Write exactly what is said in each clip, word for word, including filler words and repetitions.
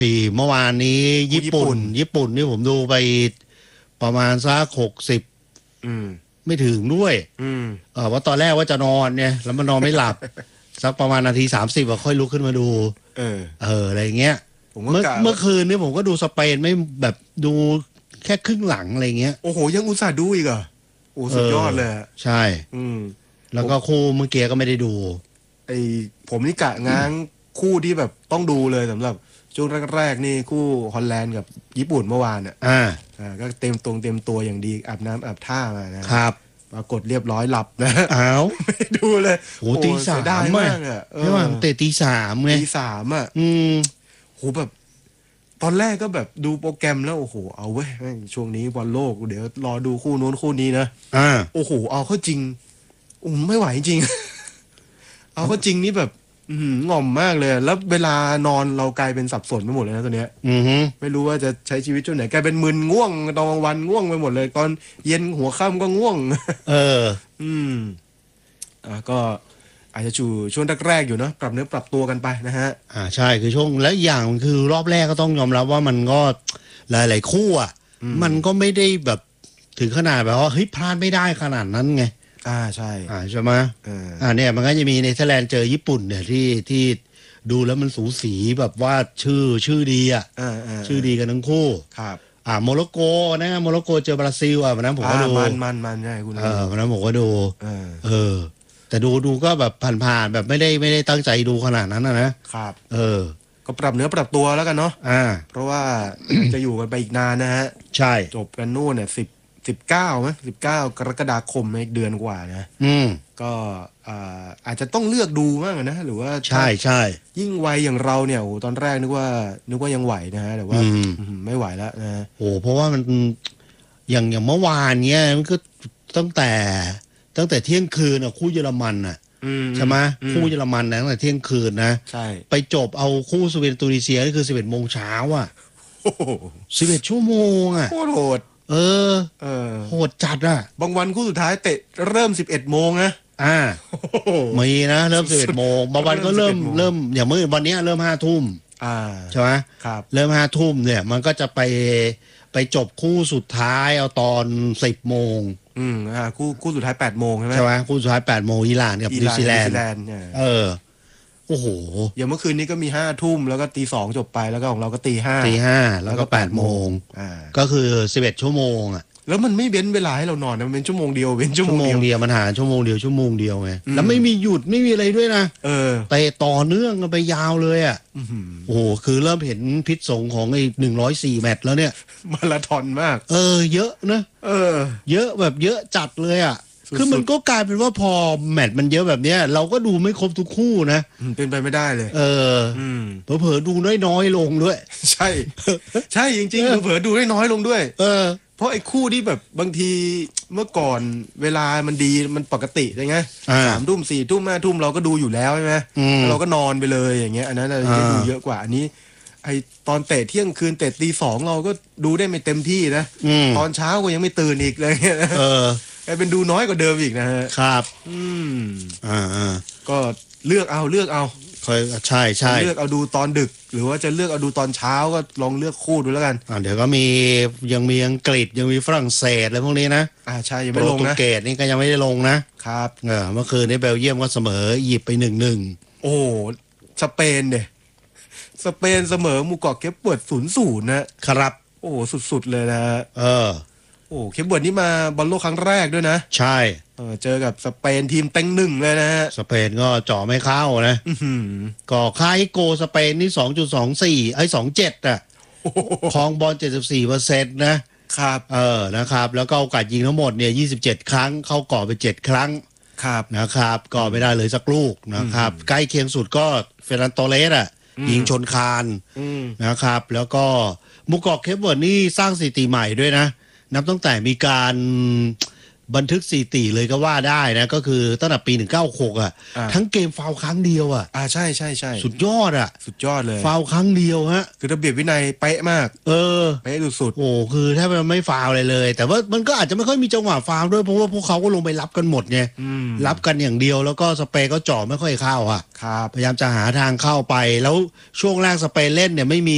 ปีเมื่อวานนี้ญี่ปุ่นญี่ปุ่นนี่ผมดูไปประมาณสักหกสิบไม่ถึงด้วยเออว่าตอนแรกว่าจะนอนเนี่ยแล้วมันนอนไม่หลับ สักประมาณนาทีสามสิบค่อยลุกขึ้นมาดูเออเอออะไรเงี้ยเมื่อเมื่อคืนนี้ผมก็ดูสเปนไม่แบบดูแค่ครึ่งหลังอะไรเงี้ยโอ้โหยังอุตส่าห์ดูอีกอ่ะโอ้สุดยอดเลยใช่อืมแล้วก็คู่เมื่อกี้ก็ไม่ได้ดูไอผมนี่กะง้างคู่ที่แบบต้องดูเลยสำหรับช่วงแรกๆนี่คู่ฮอลแลนด์กับญี่ปุ่นเมื่อวานอ่ะอ่าอ่าก็เต็มตรงเต็มตัวอย่างดีอาบน้ำอาบท่ามานะครับปรากฏเรียบร้อยหลับนะอ้าวไม่ดูเลยโหตีสามได้มากอ่ะใช่ป่ะเตะตีสามไงตีสามอ่ะอืมโหแบบตอนแรกก็แบบดูโปรแกรมแล้วโอ้โหเอาเว้ยช่วงนี้บอลโลกเดี๋ยวรอดูคู่นู้นคู่นี้นะอ่าโอ้โหเอาเข้าจริงอุ้มไม่ไหวจริง เอาเข้าจริงนี่แบบง่อมมากเลยแล้วเวลานอนเรากลายเป็นสับสนไปหมดเลยนะตัวเนี้ยไม่รู้ว่าจะใช้ชีวิตช่วงไหนกลายเป็นมึนง่วงตอนกลางวันง่วงไปหมดเลยตอนเย็นหัวค่ำก็ง่วงเอออืมอ่าก็อาจจะชูช่วงแรกๆอยู่เนาะปรับเนื้อปรับตัวกันไปนะฮะอ่าใช่คือช่วงและอย่างคือรอบแรกก็ต้องยอมรับว่ามันก็หลายๆคู่อ่ะมันก็ไม่ได้แบบถึงขนาดแบบว่าเฮ้ยพลาดไม่ได้ขนาดนั้นไงอ่าใช่อ่าใช่ไหมอ่าเนี่ยมันก็จะมีเนเธอร์แลนด์เจอญี่ปุ่นเนี่ยที่ที่ดูแล้วมันสูสีแบบว่าชื่อชื่อดีอ่ะชื่อดีกันทั้งคู่ครับอ่าโมร็อกโกนะโมร็อกโกเจอบราซิลอ่ะวันนั้นผมก็ดูมันมันมันใช่คุณเออวันนั้นผมก็ดูเออแต่ดูดูก็แบบผ่านๆแบบไม่ได้ไม่ได้ตั้งใจดูขนาดนั้นนะครับเออก็ปรับเนื้อปรับตัวแล้วกันเนาะอ่าเพราะว่า จะอยู่กันไปอีกนานนะฮะใช่จบกันนู่นเนี่ยสิบสิบเก้าไหมสิบเก้ากรกฎาคมอีกเดือนกว่านะอืมก็อ่าอาจจะต้องเลือกดูมากนะหรือว่าใช่ใช่ยิ่งวัยอย่างเราเนี่ยโอ้ตอนแรกนึกว่านึกว่ายังไหวนะฮะแต่ว่าไม่ไหวแล้วนะโอ้เพราะว่ามันอย่างอย่างเมื่อวานเนี้ยมันก็ตั้งแต่ตั้งแต่เที่ยงคืนอ่ะคู่เยอรมันอ่ะใช่ไหมคู่เยอรมันนะตั้งแต่เที่ยงคืนนะใช่ไปจบเอาคู่สวีเดนตูนิเซียนี่คือสิบเอ็ดโมงเช้าอ่ะสิบเอ็ดชั่วโมงอ่ะโคตรโหดเออเออโหดจัดอ่ะบางวันคู่สุดท้ายเตะเริ่มสิบเอ็ดโมงนะอ่ามีนะเริ่มสิบเอ็ดโมงบางวันก็เริ่มเริ่มอย่างเมื่อวันนี้เริ่มห้าทุ่มอ่าใช่ไหมครับเริ่มห้าทุ่มเนี่ยมันก็จะไปไปจบคู่สุดท้ายเอาตอนสิบโมงอืมอ่าคู่คู่สุดท้ายแปดโมงใช่ไหมใช่ไหมคู่สุดท้ายแปดโมงอิหร่านกับนิวซีแลนด์เออโอ้โหอย่างเมื่อคืนนี้ก็มีห้าทุ่มแล้วก็ตีสองจบไปแล้วก็ของเราก็ตีห้าตีห้าแล้วก็แปดโมงอ่าก็คือสิบเอ็ดชั่วโมงอ่ะแล้วมันไม่เว้นเวลาให้เรานอนนะมันเป็นชั่วโมงเดียวเว้นชั่วโมงเดียวมันหาชั่วโมงเดียวชั่วโมงเดียวไงแล้วไม่มีหยุดไม่มีอะไรด้วยนะเออแต่ต่อเนื่องกันไปยาวเลยอ่ะโอ้โหคือเริ่มเห็นพิษสงของไอ้หนึ่งร้อยสี่แมตช์แล้วเนี่ยมาราธอนมากเออเยอะนะเออเยอะแบบเยอะจัดเลยอ่ะคือมันก็กลายเป็นว่าพอแมตช์มันเยอะแบบเนี้ยเราก็ดูไม่ครบทุกคู่นะเป็นไปไม่ได้เลยเออเผลอๆดูน้อยๆลงด้วยใช่ใช่จริงๆเผลอๆดูน้อยๆลงด้วยเออเพราะไอ้คู่ที่แบบบางทีเมื่อก่อนเวลามันดีมันปกติใช่ไหมสามทุ่มสี่ทุ่มห้าทุ่มเราก็ดูอยู่แล้วใช่ไหมเราก็นอนไปเลยอย่างเงี้ยอันนั้นเราจะดูเยอะกว่าอันนี้ไอตอนเตะเที่ยงคืนเตะตีสองเราก็ดูได้ไม่เต็มที่นะตอนเช้าก็ยังไม่ตื่นอีกเลยเออไอเป็นดูน้อยกว่าเดิมอีกนะฮะครับอืมอ่าอ่าก็เลือกเอาเลือกเอาเคยใช่ใช่เลือกเอาดูตอนดึกหรือว่าจะเลือกเอาดูตอนเช้าก็ลองเลือกคู่ดูแล้วกันอ่าเดี๋ยวก็มียังมีอังกฤษยังมีฝรั่งเศสอะไรพวกนี้นะอ่าใช่ยังไม่ลงนะโปรตุเกสนี่ก็ยังไม่ได้ลงนะครับเออเมื่อคืนนี้เบลเยียมก็เสมออียิปต์ไปหนึ่งหนึ่งโอ้สเปนเดสเปนเสมอมูกอกเคปเปิดศูนย์ศูนย์นะครับโอ้สุดๆเลยนะเออโอ้เคปเปิดนี่มาบอลโลกครั้งแรกด้วยนะใช่เออเจอกับสเปนทีมเต็งหนึ่งเลยนะฮะสเปนก็เจาะไม่เข้านะก็ค่าโกสเปนนี่ สองจุดสองสี่ ไอ้สองจุดเจ็ดอ่ะครองบอล เจ็ดสิบสี่เปอร์เซ็นต์ นะครับเออนะครับแล้วก็โอกาสยิงทั้งหมดเนี่ยยี่สิบเจ็ดครั้งเข้ากรอบไปเจ็ดครั้งครับนะครับก็ไม่ได้เลยสักลูกนะครับใกล้เคียงสุดก็เฟรนันโตเลสอ่ะยิงชนคานนะครับแล้วก็มูกอกเคปเวิร์ดนี่สร้างสถิติใหม่ด้วยนะนับตั้งแต่มีการบันทึกสถิติเลยก็ว่าได้นะก็คือตั้งแต่ปีหนึ่งเก้าหกอ่ะทั้งเกมฟาวล์ครั้งเดียวอ่ะอ่าใช่ใช่ใช่สุดยอดอ่ะสุดยอดเลยฟาวล์ครั้งเดียวฮะคือระเบียบวินัยเป๊ะมากเออเป๊ะสุดๆโอ้คือถ้ามันไม่ฟาวล์เลยเลยแต่ว่ามันก็อาจจะไม่ค่อยมีจังหวะฟาวล์ด้วยเพราะว่าพวกเขาก็ลงไปรับกันหมดไงรับกันอย่างเดียวแล้วก็สเปนก็จ่อไม่ค่อยเข้าอ่ะครับพยายามจะหาทางเข้าไปแล้วช่วงแรกสเปนเล่นเนี่ยไม่มี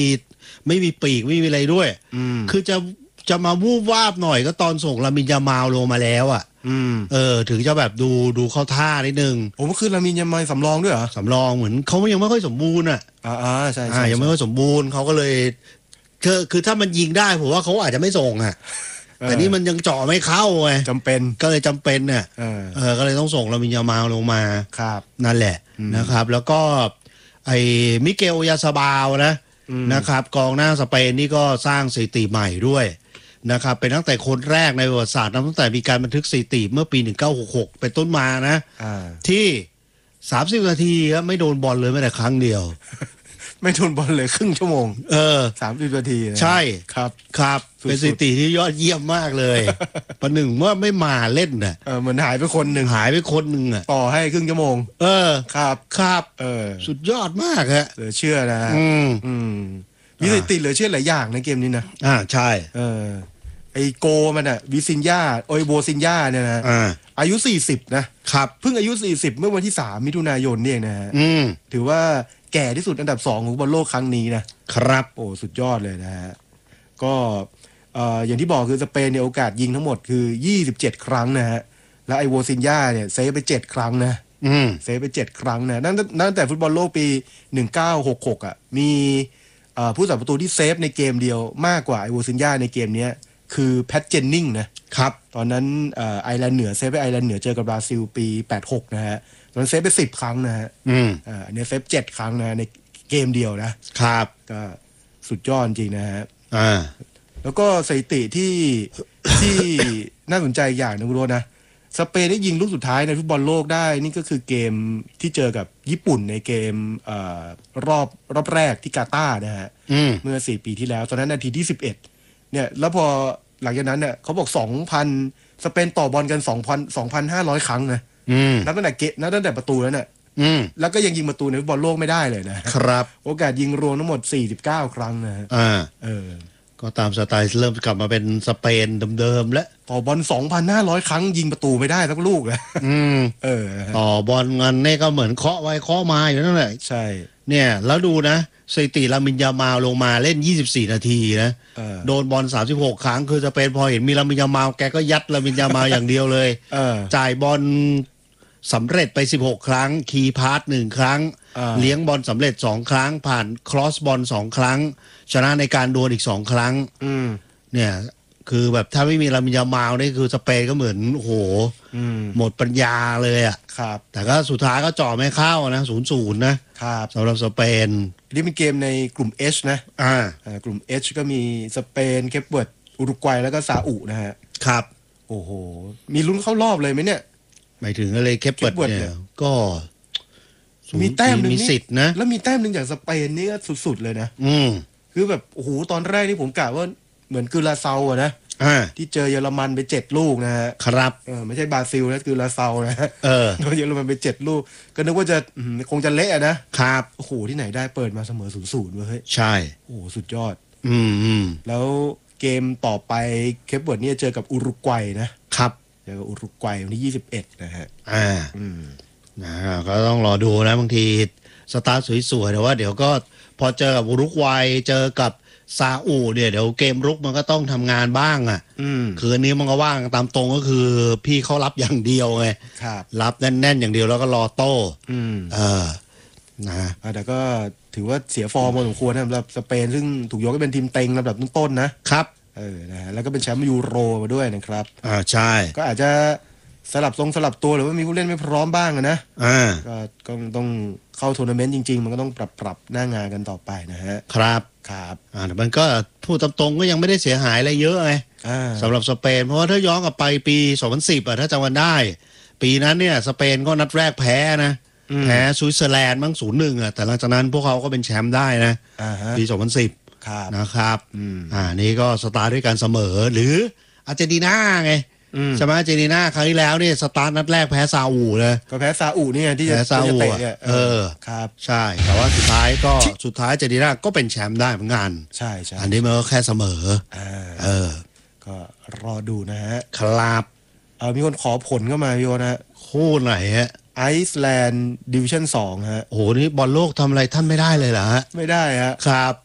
ไม่มีปีกไม่มีอะไรด้วยคือจะจะมาวูบวาบหน่อยก็ตอนส่งลามินยามาลงมาแล้วอ่ะเออถึงจะแบบดูดูเข้าท่านิดนึงโอ้ก็คือลามินยามาสำรองด้วยเหรอสำรองเหมือนเขายังไม่ค่อยสมบูรณ์อ่ะอ่าใช่ใช่ยังไม่ค่อยสมบูรณ์เขาก็เลยคือคือถ้ามันยิงได้ผมว่าเขาอาจจะไม่ส่งอ่ะแต่นี่มันยังเจาะไม่เข้าไงจำเป็นก็เลยจำเป็นเนี่ยเออก็เลยต้องส่งลามินยามาลงมาครับนั่นแหละนะครับแล้วก็ไอ้มิเกลยาซาบาวนะนะครับกองหน้าสเปนนี่ก็สร้างสถิติใหม่ด้วยนะครับเป็นตั้งแต่คนแรกในประวัติศาสตร์ตั้งแต่มีการบันทึกสถิติเมื่อปีหนึ่งเก้าหกหกเป็นต้นมานะที่สามสิบนาทีครับไม่โดนบอลเลยแม้แต่ครั้งเดียวไม่โดนบอลเลยครึ่งชั่วโมงเออสามสิบนาทีใช่ครับครับเป็นสถิติที่ยอดเยี่ยมมากเลยประหนึ่งว่าไม่มาเล่นน่ะเออเหมือนหายไปคนหนึ่งหายไปคนหนึ่งอ่ะต่อให้ครึ่งชั่วโมงเออครับครับเออสุดยอดมากฮะเหลือเชื่อนะอืมอืมมีสถิติเหลือเชื่อหลายอย่างในเกมนี้นะอ่าใช่เออไอโกมันอ่ะวิซินยาโอยโบซินยาเนี่ยนะอ่าอายุสี่สิบนะครับเพิ่งอายุสี่สิบเมื่อวันที่สามมิถุนายนนี่เองนะฮะอืมถือว่าแก่ที่สุดอันดับสองของบอลโลกครั้งนี้นะครับโอ้สุดยอดเลยนะฮะก็เอ่ออย่างที่บอกคือสเปนเนี่ยโอกาสยิงทั้งหมดคือยี่สิบเจ็ดครั้งนะฮะแล้วไอโวซินยาเนี่ยเซฟไปเจ็ดครั้งนะอืมเซฟไปเจ็ดครั้งนะนั่นนั่นแต่ฟุตบอลโลกปีหนึ่งเก้าหกหกอ่ะมีเอ่อผู้สับประตูที่เซฟในเกมเดียวมากกว่าไอโวซินยาในเกมเนี้ยคือแพทเจนนิงนะครับตอนนั้นไอร์แลนด์เหนือเซฟไปไอร์แลนด์เหนือเจอกับบราซิลปีแปดหกนะฮะตอนนั้นเซฟไปสิบครั้งนะฮะอืมอ่าเนี่ยเซฟเจ็ดครั้งนะในเกมเดียวนะครับก็สุดยอดจริงนะฮะอ่าแล้วก็สถิติที่ที่น่าสนใจอย่างนึงรู้นะสเปนได้ยิงลูกสุดท้ายในฟุตบอลโลกได้นี่ก็คือเกมที่เจอกับญี่ปุ่นในเกมเอ่อรอบรอบแรกที่กาตาร์นะฮะเมื่อสี่ปีที่แล้วตอนนั้นนาทีที่สิบเอ็ดเนี่ยแล้วพอหลังจากนั้นเนี่ยเขาบอกสองพันสเปนต่อบอลกันสองพันสองพันห้าร้อยครั้งนะนับตั้งแต่เกนับตั้งแต่ประตูแล้วเนี่ยแล้วก็ยังยิงประตูในฟุตบอลโลกไม่ได้เลยนะครับโอกาสยิงรวมทั้งหมดสี่สิบเก้าครั้งนะอ่าเออก็ตามสไตล์เริ่มกลับมาเป็นสเปนเดิมๆแล้วต่อบอลสองพันห้าร้อยครั้งยิงประตูไม่ได้สักลูกเลยอืมเออต่อบอลเงินนี่ก็เหมือนเคาะไว้เคาะมาอยู่นั่นแหละใช่เนี่ยแล้วดูนะสถิติลามินยามาลงมาเล่นยี่สิบสี่นาทีนะโดนบอลสามสิบหกครั้งคือจะเป็นพอเห็นมีลามินยามาแกก็ยัดลามินยามาอย่างเดียวเลยจ่ายบอลสำเร็จไปสิบหกครั้งคีย์พาสหนึ่งครั้งเลี้ยงบอลสำเร็จสองครั้งผ่านครอสบอลสองครั้งชนะในการดวลอีกสองครั้งเนี่ยคือแบบถ้าไม่มีลามินยามานี่คือสเปนก็เหมือนโอ้โหหมดปัญญาเลยอ่ะครับแต่ก็สุดท้ายก็จ่อไม่เข้านะศูนย์ศูนย์นะครับสำหรับสเปนนี่เป็นเกมในกลุ่ม H นะอ่ากลุ่ม H ก็มีสเปนเคปเวิร์ดอุรุกวัยแล้วก็ซาอุนะฮะครับโอ้โหมีลุ้นเข้ารอบเลยไหมเนี่ยหมายถึงอะไรเคปเวิร์ดเนี่ยก็มีแต้มนึงมีสิทธิ์นะแล้วมีแต้มนึงอย่างสเปนนี่ก็สุดๆเลยนะอืมคือแบบโอ้โหตอนแรกนี่ผมกะว่าเหมือนกือลาเซาอะนะที่เจอเยอรมันไปเจ็ดลูกนะฮะครับเออไม่ใช่บราซิลนะคือลาเซานะเออโดนเยอรมันไปเจ็ดลูกก็นึกว่าจะคงจะเละนะครับโอ้โหที่ไหนได้เปิดมาเสมอศูนย์ศูนย์เฮ้ยใช่โอ้สุดยอดอืมอืมแล้วเกมต่อไปเคปเวิร์ดเนี่ยเจอกับอุรุกวัยนะครับเจอกับอุรุกวัยวันที่ยี่สิบเอ็ดนะฮะอ่าอืมนะก็ต้องรอดูนะบางทีสตาร์ทสวยๆแต่ว่าเดี๋ยวก็พอเจอกับอุรุกวัยเจอกับซาอุเนี่ยเดี๋ยวเกมรุกมันก็ต้องทำงานบ้างอ่ะคืนนี้มันก็ว่างตามตรงก็คือพี่เขารับอย่างเดียวไงรับแน่นๆอย่างเดียวแล้วก็รอโต้เออนะแต่ก็ถือว่าเสียฟอร์มพอสมควรนะสำหรับสเปนซึ่งถูกยกให้เป็นทีมเต็งลำดับต้นๆนะครับเออนะแล้วก็เป็นแชมป์ยูโรมาด้วยนะครับอ่าใช่ก็อาจจะสลับทรงสลับตัวหรือว่ามีผู้เล่นไม่พร้อมบ้างนะอ่าก็ก็ต้องเข้าทัวร์นาเมนต์จริงๆมันก็ต้องปรับปรับหน้างานกันต่อไปนะฮะครับครับอ่ามันก็พูดตามตรงก็ยังไม่ได้เสียหายอะไรเยอะไงสำหรับสเปนเพราะว่าถ้าย้อนกลับไปปีสองพันสิบอ่ะถ้าจำกันได้ปีนั้นเนี่ยสเปนก็นัดแรกแพ้นะแพ้สวิตเซอร์แลนด์มั้งศูนย์หนึ่งอ่ะแต่หลังจากนั้นพวกเขาก็เป็นแชมป์ได้นะปีสองพันสิบนะครับอ่านี่ก็สตาร์ทด้วยการเสมอหรืออาร์เจนตินาไงใช่ไหมอาร์เจนตินาครั้งที่แล้วเนี่ยสตาร์ทนัดแรกแพ้ซาอุเลยก็แพ้ซาอุเนี่ยที่จะซาอุเออครับใช่แต่ว่าสุดท้ายก็สุดท้ายอาร์เจนตินาก็เป็นแชมป์ได้เหมือนกันใช่ใช่อันนี้มันก็แค่เสมอเออก็รอดูนะฮะครับเออมีคนขอผลเข้ามาพี่โอนะคู่ไหนฮะไอซ์แลนด์ดิวิชั่นสองฮะโอ้โหนี่บอลโลกทำอะไรท่านไม่ได้เลยเหรอฮะไม่ได้ฮะครับ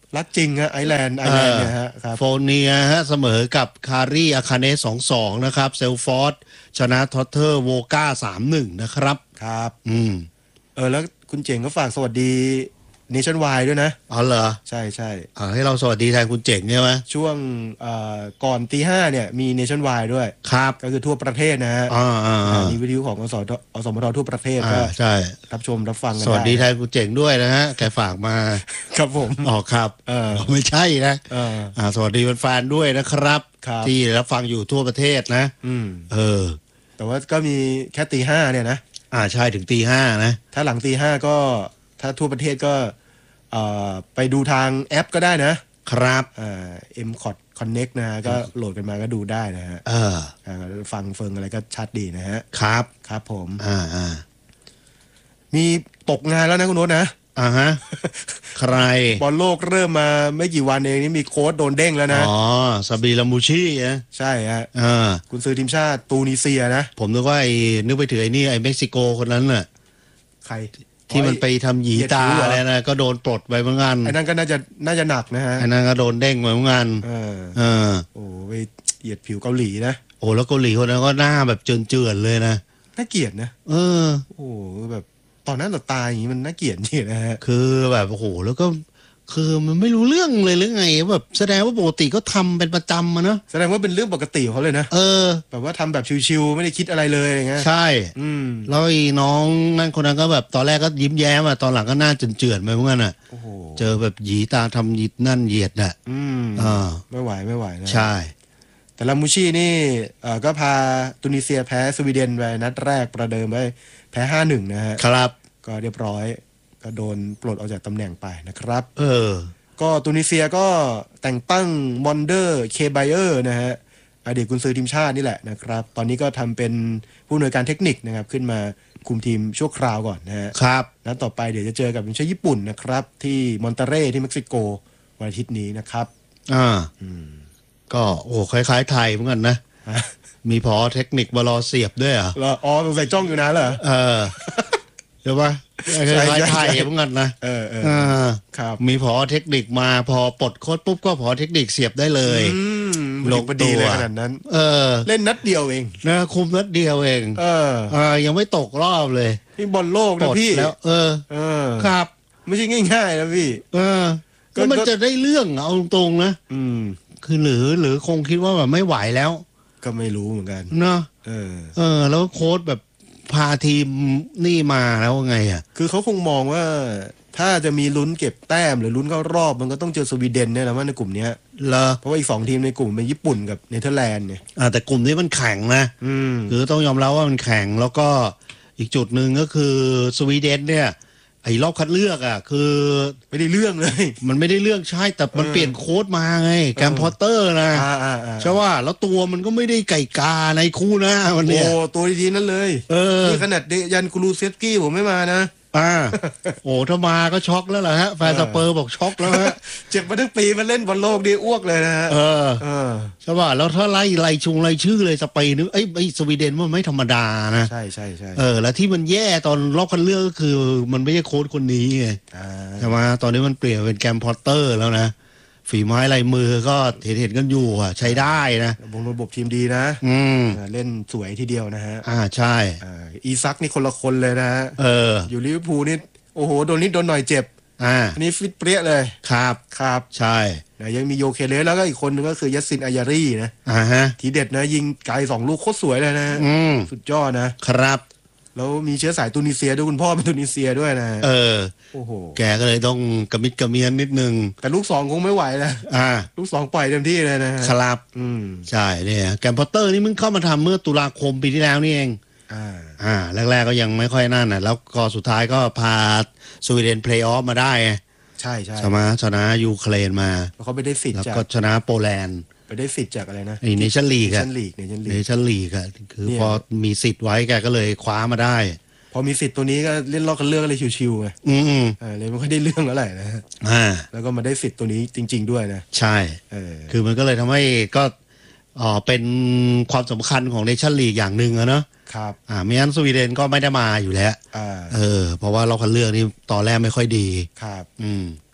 รักจริงฮะไอร์แลนด์ไอร์แลนด์เนี่ยฮะครับโฟเนียฮะเสมอกับคารีอาคาเนส สองสอง นะครับเซลฟอร์ดชนะท็อตเทอร์โวก้า สามหนึ่ง นะครับครับอืมเออแล้วคุณเจ๋งก็ฝากสวัสดีเนชั่นวายด้วยนะอ๋อเหรอใช่ใช่อ่าให้เราสวัสดีแทนคุณเจ๋งใช่ไหมช่วงก่อนตีห้าเนี่ยมีเนชั่นวายด้วยครับก็คือทั่วประเทศนะฮะอ่าอ่ามีวิทยุของอสอสมททั่วประเทศก็ใช่รับชมรับฟังกันสวัสดีแทนคุณเจ๋งด้วยนะฮะแกฝากมาครับผมอ๋อครับเออไม่ใช่นะอ่าสวัสดีแฟนๆด้วยนะครับที่รับฟังอยู่ทั่วประเทศนะอืมเออแต่ว่าก็มีแค่ตีห้าเนี่ยนะอ่าใช่ถึงตีห้านะถ้าหลังตีห้าก็ถ้าทั่วประเทศก็ไปดูทางแอปก็ได้นะครับอ่า M C O T Connect นะฮะก็โหลดกันมาก็ดูได้นะฮะเออฟังเฟิงอะไรก็ชัดดีนะฮะครับครับผมอ่าอ่ามีตกงานแล้วนะคุณโน้ตนะอ่าฮะใครบอลโลกเริ่มมาไม่กี่วันเองนี่มีโค้ชโดนเด้งแล้วนะอ๋อซาบีลามูชีนะใช่ฮะอ่าคุณซื้อทีมชาติตูนิเซียนะผมนึกว่าไอ้นึกไปถึงไอ้นี่ไอ้เม็กซิโกคนนั้นน่ะใครที่มันไปทำหยีตาอะไรนะก็โดนปลดไปเหมือนกันไอ้นั่นก็น่าจะน่าจะหนักนะฮะไอ้นั่นก็โดนเด้งไปเหมือนกันเออเออโอ้ไปเหยียดผิวเกาหลีนะโอ้แล้วเกาหลีคนนั้นก็หน้าแบบเจือนๆเลยนะน่าเกลียดนะเออโอ้แบบตอนนั้นต่อตาอย่างนี้มันน่าเกลียดจริงนะฮะคือแบบโอ้โหแล้วก็คือมันไม่รู้เรื่องเลยหรือไงแบบแสดงว่าปกติก็ทำเป็นประจำมาเนอะแสดงว่าเป็นเรื่องปกติของเขาเลยนะเออแบบว่าทำแบบชิวๆไม่ได้คิดอะไรเลยอย่างเงี้ยใช่อืมแล้วไอ้น้องนั่นคนนั้นก็แบบตอนแรกก็ยิ้มแย้มอ่ะตอนหลังก็หน้าเจือนๆไปเหมือนกันอ่ะโอ้โหเจอแบบหยีตาทำหยิดนั่นเหยียดอ่ะอืมอ่าไม่ไหวไม่ไหวนะใช่แต่ลามูชีนี่เอ่อก็พาตุนิเซียแพ้สวีเดนไปนัดแรกประเดิมไปแพ้ห้าหนึ่งนะฮะครับก็เรียบร้อยก็โดนปลดออกจากตำแหน่งไปนะครับเออก็ตุนิเซียก็แต่งตั้งมอนเดอร์เคไบเออร์นะฮะอดีตกุนซือทีมชาตินี่แหละนะครับตอนนี้ก็ทำเป็นผู้อำนวยการเทคนิคนะครับขึ้นมาคุมทีมชั่วคราวก่อนนะฮะครับนัดต่อไปเดี๋ยวจะเจอกับทีมชาติญี่ปุ่นนะครับที่มอนเตเรที่เม็กซิโกวันอาทิตย์นี้นะครับอ่าก็โอ้คล้ายๆไทยเหมือนกันนะมีพอเทคนิคมารอเสียบด้วยเหรออ๋อสงสัยจ้องอยู่นะเหรอเออเดี๋ยวป่ะคล้ายๆไทยเหมือนกันนะเออเออครับมีพอเทคนิคมาพอปลดโค้ชปุ๊บก็พอเทคนิคเสียบได้เลยลงพอดีเลยขนาดนั้นเออเล่นนัดเดียวเองนะคุมนัดเดียวเองเออเออยังไม่ตกรอบเลยนี่บอลโลกนะพี่แล้วเออเออครับไม่ใช่ง่ายๆนะพี่เออก็มันจะได้เรื่องเอาตรงๆนะอืมคือหรือหรือคงคิดว่าแบบไม่ไหวแล้วก็ไม่รู้เหมือนกันเนาะเออเออแล้วโค้ชแบบพาทีมนี่มาแล้วไงอ่ะคือเขาคงมองว่าถ้าจะมีลุ้นเก็บแต้มหรือลุ้นเข้ารอบมันก็ต้องเจอสวีเดนเนี่ยแหละว่าในกลุ่มเนี้ยเหรอเพราะว่าอีกสองทีมในกลุ่มเป็นญี่ปุ่นกับเนเธอร์แลนด์เนี่ยอ่าแต่กลุ่มนี้มันแข็งนะอืมคือต้องยอมรับว่ามันแข็งแล้วก็อีกจุดหนึ่งก็คือสวีเดนเนี่ยไอ้รอบคัดเลือกอ่ะคือไม่ได้เรื่องเลยมันไม่ได้เรื่องใช่แต่มันเปลี่ยนโค้ชมาไงแกมพอตเตอร์นะใช่ว่าแล้วตัวมันก็ไม่ได้ไก่กาในคู่หน้ามันเนี่ยโอ้ตัวดีๆนั่นเลยเออนี่ขนาดเดยันกูรูเซฟกี้ผมไม่มานะอ่าโอ้ถ้ามาก็ช็อกแล้วล่ะฮะแฟนสเปอร์บอกช็อกแล้วฮะเจ็บมาทั้งปีมันเล่นบอลโลกดีอ้วกเลยนะฮะเออใช่ป่ะแล้วถ้าไล่ไล่ชุงไล่ชื่อเลยสเปนนึกไอ้ไอ้สวีเดนมันไม่ธรรมดานะใช่ใช่ใช่เออแล้วที่มันแย่ตอนรอบคัดเลือกก็คือมันไม่ใช่โค้ชคนนี้ไงใช่ไหมตอนนี้มันเปลี่ยนเป็นแกมพอตเตอร์แล้วนะฝีไม้ลายมือก็เห็นเห็นกันอยู่อ่ะใช้ได้นะระบบทีมดีนะอืมเล่นสวยทีเดียวนะฮะอ่าใช่อีซักนี่คนละคนเลยนะเอออยู่ลิเวอร์พูลนี่โอ้โหโดนนิดโดนหน่อยเจ็บอ่าอันนี้ฟิตเปรี้ยเลยครับครับใช่นะยังมีโยเคเลสแล้วก็อีกคนนึงก็คือยัสซินอายารีนะอ่าฮะทีเด็ดนะยิงไกลสองลูกโคตรสวยเลยนะอืมสุดยอดนะครับแล้วมีเชื้อสายตุนิเซียด้วยคุณพ่อเป็นตุนิเซียด้วยนะเออโอ้โหแกก็เลยต้องกระมิดกระเมียนนิดนึงแต่ลูกสองคงไม่ไหวนะอ่าลูกสองปล่อยเต็มที่เลยนะครับอืมใช่เนี่ยแกมพอตเตอร์นี่มึงเข้ามาทำเมื่อตุลาคมปีที่แล้วนี่เองอ่าอ่าแรกๆก็ยังไม่ค่อยนั่นน่ะแล้วก็สุดท้ายก็พาสวีเดนเพลย์ออฟมาได้ใช่ใช่ชนะชนะยูเครนมาแล้วเขาไปได้สิทธิ์แล้วจากก็ชนะโปแลนด์ไปได้สิทธิ์จากอะไรนะไอ้เนชั่นลีกอะเนชั่นลีกเนชั่นลีกเนชั่นลีกอะคือพอมีสิทธิ์ไว้แกก็เลยคว้ามาได้พอมีสิทธิ์ตัวนี้ก็เล่นรอบคัดเลือกเลยชิวๆไงอืมอ่าเลยไม่ค่อยได้เรื่องแล้วแหละนะอ่าแล้วก็มาได้สิทธิ์ตัวนี้จริงๆด้วยนะใช่เออคือมันก็เลยทำให้ก็อ๋อเป็นความสำคัญของเนชั่นลีกอย่างหนึ่งอะเนาะครับอ่าไม่งั้นสวีเดนก็ไม่ได้มาอยู่แล้วอ่าเออเพราะว่าเราคัดเลือกนี่ตอนแรกไม่ค่อยดีครับอืม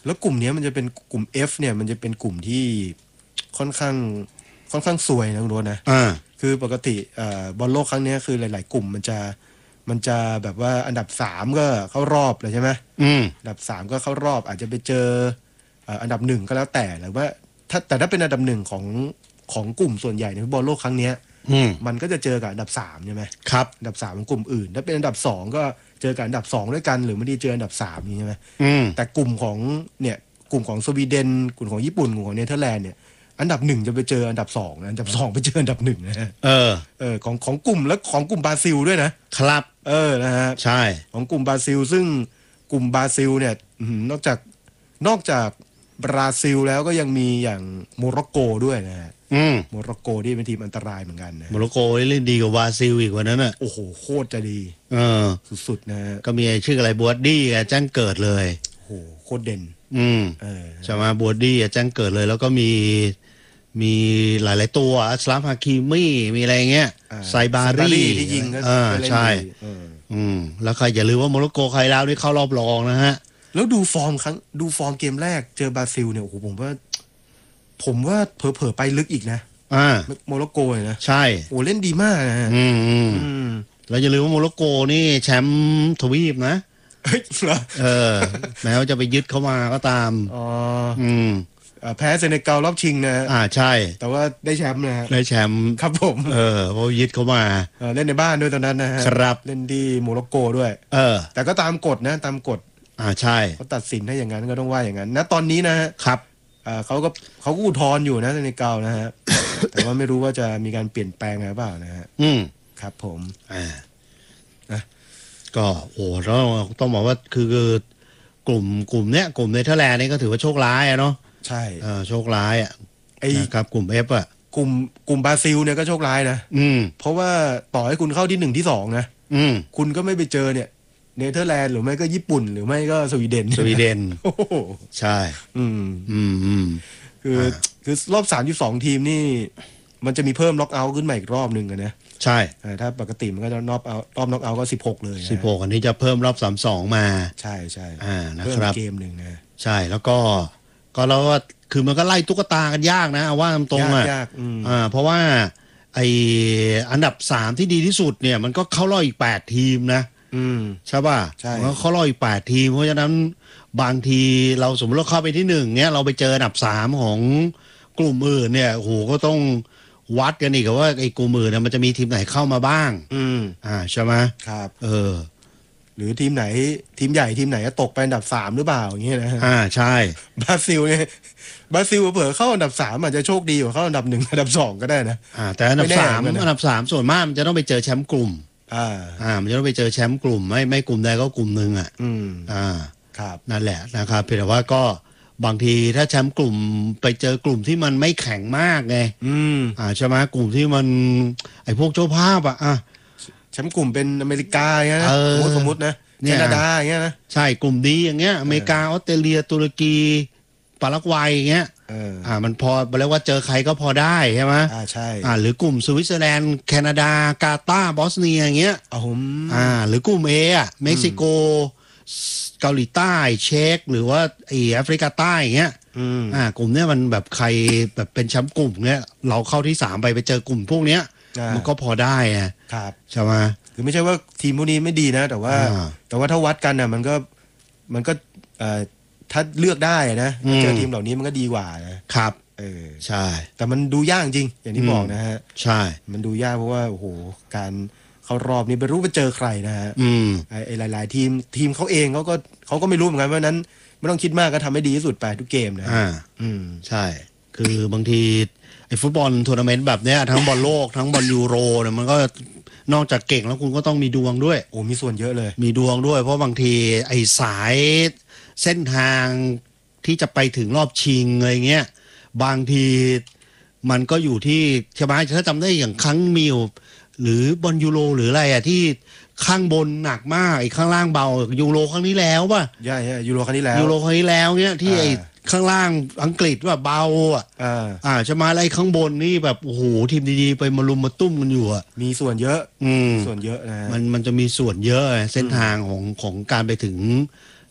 แล้วกลุ่มนี้มันจะเป็นกลุ่ม F เนี่ยมันจะเป็นกลุ่มที่ค่อนข้างค่อนข้างซวยนะคุณโรจน์นะคือปกติบอลโลกครั้งนี้คือหลายๆกลุ่มมันจะมันจะแบบว่าอันดับสามก็เข้ารอบเลยใช่ไหมอันดับสามก็เข้ารอบอาจจะไปเจออันดับหนึ่งก็แล้วแต่หรือว่าถ้าแต่ถ้าเป็นอันดับหนึ่งของของกลุ่มส่วนใหญ่ในฟุตบอลโลกครั้งนี้มันก็จะเจอกับอันดับสามใช่ไหมครับอันดับสามของกลุ่มอื่นถ้าเป็นอันดับสองก็เจอกับอันดับสองด้วยกันหรือไม่ได้เจออันดับสามใช่ไหมแต่กลุ่มของเนี่ยกลุ่มของสวีเดนกลุ่มของญี่ปุ่นกลุ่มของเนเธอร์แลนด์เนี่ยอันดับหนึ่งจะไปเจออันดับสองนะอันดับสองไปเจออันดับหนึ่งนะเออเออของของกลุ่มและของกลุ่มบราซิลด้วยนะครับเออนะฮะใช่ของกลุ่มบราซิลซึ่งกลุ่มบราซิลเนี่ยนอกจากนอกจากบราซิลแล้วก็ยังมีอย่างโมร็อกโกด้วยนะฮะโมร็อกโกที่เป็นทีมอันตรายเหมือนกันนะโมร็อกโกเล่นดีกว่าบราซิลอีกกว่านั้นอ่ะโอ้โหโคตรจะดีเออสุดๆนะก็มีชื่ออะไรบัวดี้แจ้งเกิดเลยโอ้โหโคตรเด่นอืมเออจะมาบัวดี้แจ้งเกิดเลยแล้วก็มีมีหลายๆตัวอัสลามฮาคิมี่มีอะไรเงี้ยไซบารีที่ยิงก็ใช่อืมแล้วใครอย่าลืมว่าโมร็อกโกใครแล้วนี่เข้ารอบรองนะฮะแล้วดูฟอร์มครั้งดูฟอร์มเกมแรกเจอบราซิลเนี่ยโอ้โหผมว่าผมว่าเผลอๆไปลึกอีกนะอ่าโมร็อกโกเลยนะใช่โอ้เล่นดีมากนะฮะอืมอืมแล้วอย่าลืมว่าโมร็อกโกนี่แชมป์ทวีปนะเออแม้ว่าจะไปยึดเข้ามาก็ตามอ๋ออืมแพ้เซเนกัลรอบชิงนะอ่าใช่แต่ว่าได้แชมป์นะได้แชมป์ครับผมเออเพราะยึดเข้ามาเล่นในบ้านด้วยตอนนั้นนะฮะครับเล่นที่โมร็อกโกด้วยเออแต่ก็ตามกฎนะตามกฎอ่าใช่เขาตัดสินให้อย่างนั้นก็ต้องว่าอย่างนั้นณตอนนี้นะฮะครับอ่าเขาก็เขาก็อุทธรณ์อยู่นะเซเนกัลนะฮะ แต่ว่าไม่รู้ว่าจะมีการเปลี่ยนแปลงอะไรเปล่านะฮะอืมครับผมอ่านะก็โอ้แล้วต้องบอกว่าคือกลุ่มกลุ่มเนี้ยกลุ่มเนเธอร์แลนด์นี่ก็ถือว่าโชคร้ายอะเนาะใช่เออโชคร้ายอ่ะไอ้ครับกลุ่ม F อ่ะกลุ่มกลุ่มบราซิลเนี่ยก็โชคร้ายนะอืมเพราะว่าต่อให้คุณเข้าที่หนึ่งที่สองนะอืมคุณก็ไม่ไปเจอเนี่ยเนเธอร์แลนด์หรือไม่ก็ญี่ปุ่นหรือไม่ก็สวีเดนสวีเดนใช่อืมอืมอืมคือคือรอบสามสิบสองทีมนี่มันจะมีเพิ่มน็อกเอาท์ขึ้นมาอีกรอบหนึ่งนะใช่ถ้าปกติมันก็จะน็อกเอารอบน็อกเอาท์ก็สิบหกเลยสิบหกอันนี้จะเพิ่มรอบสามสองมาใช่ใช่อ่านะครับเกมหนึ่งนะใช่แล้วก็ก็เราก็คือมันก็ไล่ตุ๊กตากันยากนะเอาว่าตรงๆอ่ะอ่าเพราะว่าไออันดับสามที่ดีที่สุดเนี่ยมันก็เข้ารอบอีกแปดทีมนะใช่ป่ะใช่มันก็เข้ารอบอีกแปดทีมเพราะฉะนั้นบางทีเราสมมติเราเข้าไปที่หนึ่งเนี่ยเราไปเจออันดับสามของกลุ่มอื่นเนี่ยโหก็ต้องวัดกันอีกว่าไอ้กลุ่มอื่นเนี่ยมันจะมีทีมไหนเข้ามาบ้างอืมอ่าใช่ไหมครับเออหรือทีมไหนทีมใหญ่ทีมไหนก็ตกไปอันดับสามหรือเปล่าอย่างเงี้ยนะอ่าใช่บราซิลเนี่ยบราซิลเผื่อเข้าอันดับสามอาจจะโชคดีกว่าเข้าอันดับหนึ่งอันดับสองก็ได้นะอ่าแต่อันดับสามอันดับสามส่วนมากมันจะต้องไปเจอแชมป์กลุ่มอ่าอ่ามันจะต้องไปเจอแชมป์กลุ่มไม่ไม่กลุ่มใดก็กลุ่มหนึ่งอ่ะอืมอ่าครับนั่นแหละนะครับเพียงแต่ว่าก็บางทีถ้าแชมป์กลุ่มไปเจอกลุ่มที่มันไม่แข็งมากไงอืมอ่าใช่ไหมกลุ่มที่มันไอ้พวกเจ้าภาพอ่ะอ่ะแชมป์กลุ่มเป็นอเมริกาอย่างเงี้ยนะสมมติสมมตินะแคนาดาอย่างเงี้ยนะใช่กลุ่มดีอย่างเงี้ยอเมริกาออสเตรเลียตุรกีปารากวัยอย่างเงี้ยอ่ามันพอเรียกว่าเจอใครก็พอได้ใช่ไหมอ่าใช่อ่าหรือกลุ่มสวิตเซอร์แลนด์แคนาดากาตาร์บอสเนียอย่างเงี้ยอ๋ออ่าหรือกลุ่มเออ่ะเม็กซิโกเกาหลีใต้เช็กหรือว่าไอแอฟริกาใต้อย่างเงี้ยอ่ากลุ่มเนี้ยมันแบบใครแบบเป็นแชมป์กลุ่มเนี้ยเราเข้าที่สามไปไปเจอกลุ่มพวกเนี้ยมันก็พอได้อ่ะครับใช่ไหมคือไม่ใช่ว่าทีมพวกนี้ไม่ดีนะแต่ว่าแต่ว่าถ้าวัดกันน่ะมันก็มันก็เอ่อถ้าเลือกได้นะเจอทีมเหล่านี้มันก็ดีกว่านะครับเออใช่แต่มันดูยากจริงอย่างที่บอกนะฮะใช่มันดูยากเพราะว่าโอ้โหการเข้ารอบนี้ไม่รู้ไปเจอใครนะฮะไอ้หลายๆทีมทีมเขาเองเขาก็เขาก็ไม่รู้เหมือนกันเพราะนั้นไม่ต้องคิดมากก็ทำให้ดีที่สุดไปทุกเกมนะอ่าอืมใช่คือบางทีไอ้ฟุตบอลทัวร์นาเมนต์แบบเนี้ยทั้งบอลโลกทั้งบอลยูโรเนี่ยมันก็นอกจากเก่งแล้วคุณก็ต้องมีดวงด้วยโอ้มีส่วนเยอะเลยมีดวงด้วยเพราะบางทีไอ้สายเส้นทางที่จะไปถึงรอบชิงอะไรเงี้ยบางทีมันก็อยู่ที่ใช่ไหมถ้าจำได้อย่างครั้งมิวหรือบอลยูโรหรืออะไรอ่ะที่ข้างบนหนักมากไอ้ข้างล่างเบายูโรครั้งนี้แล้วป่ะใช่ใช่ยูโรครั้งนี้แล้วยูโรครั้งนี้แล้วเนี้ยที่ไอ้ข้างล่างอังกฤษว่าเบาอ่ะอ่าจะมาอะไรข้างบนนี่แบบโอ้โหทีมดีๆไปมาลุมมาตุ้มกันอยู่อ่ะมีส่วนเยอะอืมส่วนเยอะนะมันมันจะมีส่วนเยอะเส้นทางของของการไปถึง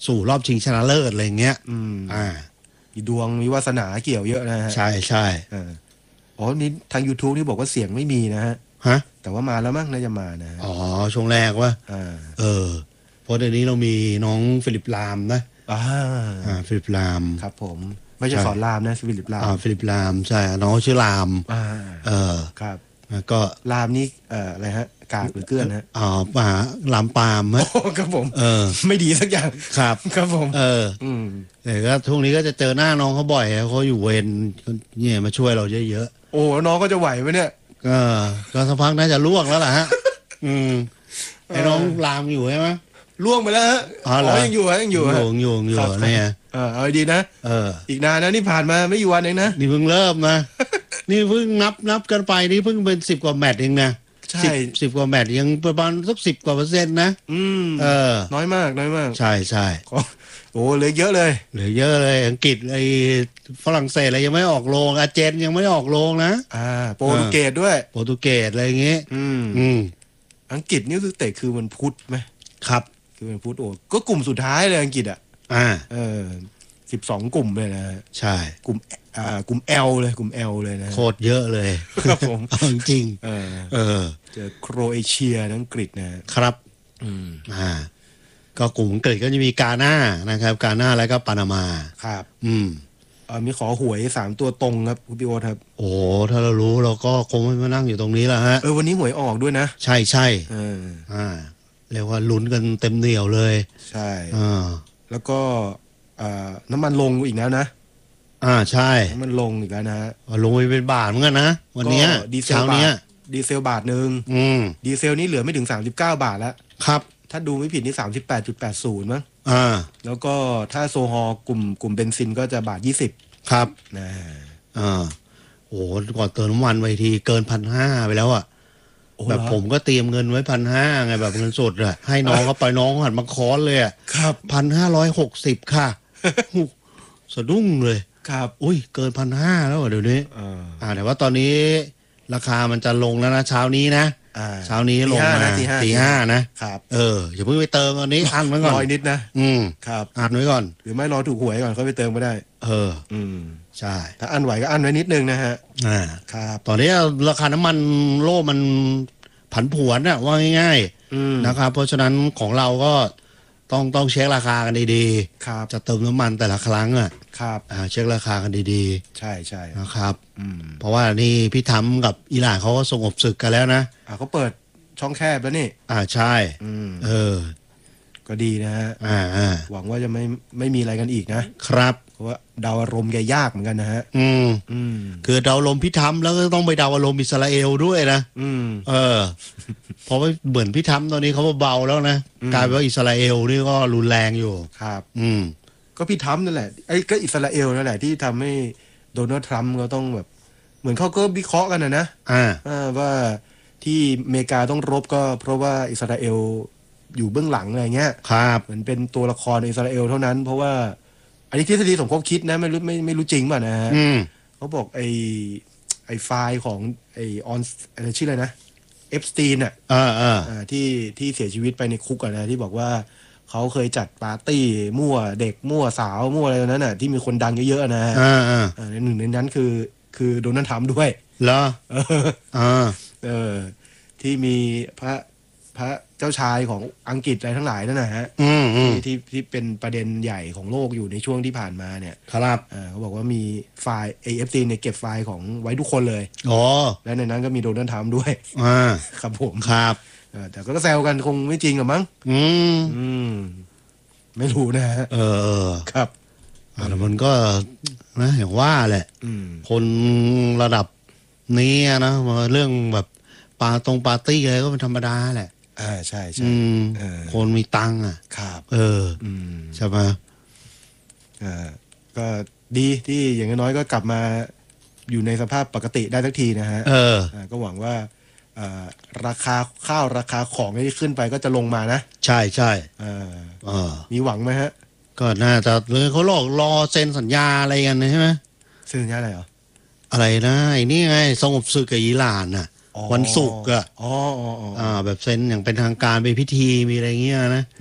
สู่รอบชิงชนะเลิศอะไรเงี้ยอืมอ่ามีดวงมีวาสนาเกี่ยวเยอะนะฮะใช่ใช่เอออ๋อนี่ทาง YouTube นี่บอกว่าเสียงไม่มีนะฮะฮะแต่ว่ามาแล้วมั้งน่าจะมานะฮะอ๋อช่วงแรกว่าอ่าเออเพราะเดี๋ยวนี้เรามีน้องฟิลิปลามนะอ่าอ่าฟิลิปลามครับผมไม่ใช่สอนรามนะฟิลิปรามอ่าฟิลิปลามใช่น้องชื่อลามอ่าเออครับแล้วก็รามนี่เอ่ออะไรฮะกากหรือเกลือนฮะอ่าป่าลามปามฮะโอ้ครับผมเออไม่ดีสักอย่างครับครับผมเอออืมแต่ก็ช่วงนี้ก็จะเจอหน้าน้องเขาบ่อยเขาอยู่เวรเนี่ยมาช่วยเราเยอะโอ้น้องก็จะไหวไหมเนี่ยๆก็ก็สักพักน่าจะล่วงแล้วล่ะฮะ อืมไอ้น้องลามอยู่ใช่ไหมล่วงไปแล้วฮะอ๋อเหรอยังอยู่ฮะยังอยู่อฮะยู่อยู่อยู่ครับเนี่ยเออเอาดีนะเอออีกนานนะนี่ผ่านมาไม่กี่วันเองนะนี่เพิ่งเริ่มนะ นี่เพิ่งนับนับกันไปนี่เพิ่งเป็นสิบกว่าแมตช์เองนะใช่สิบสิบกว่าแมตช์ยังประมาณสักสิบกว่าเปอร์เซ็นต์นะอืมเออน้อยมากน้อยมากใช่ใช่ขอโอ้เหลือเยอะเลยเหลือเยอะเลยอังกฤษไอ้ฝรั่งเศสอะไรยังไม่ออกโรงอาร์เจนยังไม่ออกโรงนะอ่าโปรตุเกสด้วยโปรตุเกสอะไรอย่างงี้อืมอืมอังกฤษนี่คือเตะคือวันพุธไหมครับคือวันพุธโอ้ก็กลุ่มสุดท้ายเลยอังกฤษอ่ะอ่าเออสิบสองกลุ่มเลยนะฮะใช่กลุ่มอ่ากลุ่ม L เลยกลุ่ม L เลยนะโคตรเยอะเลยครับผมเอาจริงเออๆเออเจอโครเอเชียและอังกฤษนะฮะครับอืมอ่า ก็กลุ่มอังกฤษก็จะมีกาหน้านะครับ กาหน้าแล้วก็ปานามาครับอืมเออมีขอหวยสามตัวตรงครับคุณพี่โอ๊ตครับโอ้โหถ้าเรารู้เราก็คงไม่มานั่งอยู่ตรงนี้แล้วฮะเออวันนี้หวยออกด้วยนะใช่ใช่เอออ่าเรียกว่าลุ้นกันเต็มเหนียวเลยใช่อ่าแล้วก็เอ่อน้ำมันลงอีกแล้วนะอ่าใช่น้ำมันลงอีกแล้วนะฮะลงไปเป็นบาทเหมือนกันนะวันเนี้ยก็ดีเซลเช้าบาเนี้ยทดีเซลบาทหนึ่งอืมดีเซลนี่เหลือไม่ถึงสามสิบเก้าบาทแล้วครับถ้าดูไม่ผิดนี่สามสิบแปดจุดแปดศูนย์มั้งอ่าแล้วก็ถ้าโซฮอลกลุ่มกลุ่มเบนซินก็จะบาทยี่สิบครับนะอ่าโอ้โหก่อนเติมน้ำมันไปทีเกินพันห้าไปแล้วอ่ะโอ้แบบเหรอผมก็เตรียมเงินไว้พันห้าไงแบบเงินสดอะให้น้องเขาไปน้องหันมาค้อนเลยอ่ะครับพันห้าร้อยหกสิบค่ะ สะดุ้งเลยครับอุ้ยเกินพันห้าแล้วอะเดี๋ยวนี้เอออ่าแต่ว่าตอนนี้ราคามันจะลงแล้วนะเช้านี้นะอ่าเช้านี้ลงตีห้ามานะตีห้าตีห้านะครับ เอออย่าเพิ่งไปเติมตอนนี้ อันไว้ก่อนรอยนิดนะอืมครับอันไว้ก่อนหรือไม่รอถูกหวยก่อนค่อยไปเติมก็ได้เอออืมใช่ถ้าอันไหวก็อันไว้นิดนึงนะฮะอ่าครับตอนนี้ราคาน้ำมันโลกมันผันผวนอะว่าง่ายอืมๆนะครับ เพราะฉะนั้นของเราก็ต้องต้องเช็คราคากันดีครับๆจะเติมน้ำมันแต่ละครั้งอ่ะครับอ่าเช็คราคากันดีใช่ใช่ๆนะครับอืมเพราะว่านี่พี่ทำกับอิหร่านเขาก็สงบศึกกันแล้วนะอ่าเขาเปิดช่องแคบแล้วนี่อ่าใช่อืมเออก็ดีนะฮะอ่าอ่าหวังว่าจะไม่ไม่มีอะไรกันอีกนะครับ เพราะว่าเดาอารมณ์แกยากเหมือนกันนะฮะอืมอืมคือเดาลมพี่ทำแล้วก็ต้องไปเดาอารมณ์อิสราเอลด้วยนะอืมเออ เพราะว่าเหมือนพี่ทำตอนนี้เขาเบาๆแล้วนะอืมกลายเป็นว่าอิสราเอลนี่ก็รุนแรงอยู่ครับอืมก็พี่ทรัมป์นั่นแหละไอ้ก็อิสราเอลนั่นแหละที่ทำให้โดนัลด์ทรัมป์ก็ต้องแบบ เหมือนเขาก็วิเคราะห์กันนะนะอ่าอ่าว่าที่อเมริกาต้องรบก็เพราะว่าอิสราเอลอยู่เบื้องหลังอะไรเงี้ยครับเหมือนเป็นตัวละครในอิสราเอลเท่านั้น เพราะว่า อันนี้ทฤษฎีสมคบคิดนะไม่รู้ไม่ไม่รู้จริงป่ะนะฮะอืมเขาบอกไอ้ไอ้ไฟล์ของไอ้ออนอะไรชื่ออะไรนะเอฟสตีนอ่ะอ่าอ่าอ่าที่ที่เสียชีวิตไปในคุกอะนะที่บอกว่าเขาเคยจัดปาร์ตี้มั่วเด็กมั่วสาวมั่วอะไรนั้นน่ะที่มีคนดังเยอะๆนะฮะอ่าอ่าอ่าหนึ่งในนั้นคือคือโดนัลด์ทรัมป์ด้วยเหรอเอออ่าเออที่มีพระพระเจ้าชายของอังกฤษอะไรทั้งหลายนั่นนะฮะอืมอืมที่ที่ที่เป็นประเด็นใหญ่ของโลกอยู่ในช่วงที่ผ่านมาเนี่ยครับอ่าเขาบอกว่ามีไฟล์ เอ เอฟ ซี เนี่ยเก็บไฟล์ของไว้ทุกคนเลยอ๋อและในนั้นก็มีโดนัลด์ทรัมป์ด้วยอ่าครับผมครับเออแต่ก็แซวกันคงไม่จริงหรอกมั้งอืมอืม ไม่รู้นะฮะเออเออครับอ่าแต่มันก็นะอย่างว่าแหละอืมคนระดับนี้อะนะมาเรื่องแบบปาตรงปาร์ตี้อะไรก็เป็นธรรมดาแหละอ่าใช่ใช่อืมเออคนมีตังค์อ่ะครับเอออืมใช่ไหมอ่าก็ดีที่อย่างน้อยๆก็กลับมาอยู่ในสภาพปกติได้สักทีนะฮะเอออ่าก็หวังว่าอ่าราคาข้าวราคาของที่ขึ้นไปก็จะลงมานะใช่ใช่อ่าเออมีหวังไหมฮะก็น่าจะเลยเขาหลอกรอเซ็นสัญญาอะไรกันใช่ไหมซื้อสัญญาอะไรเหรออะไรนะไอ้นี่ไงสงบศึกกับอิหร่านน่ะอ๋อวันศุกร์อ่ะอ๋ออ๋ออ๋ออ่า แบบเซ็นอย่างเป็นทางการไปพิธีมีอะไรเงี้ยนะเหรอ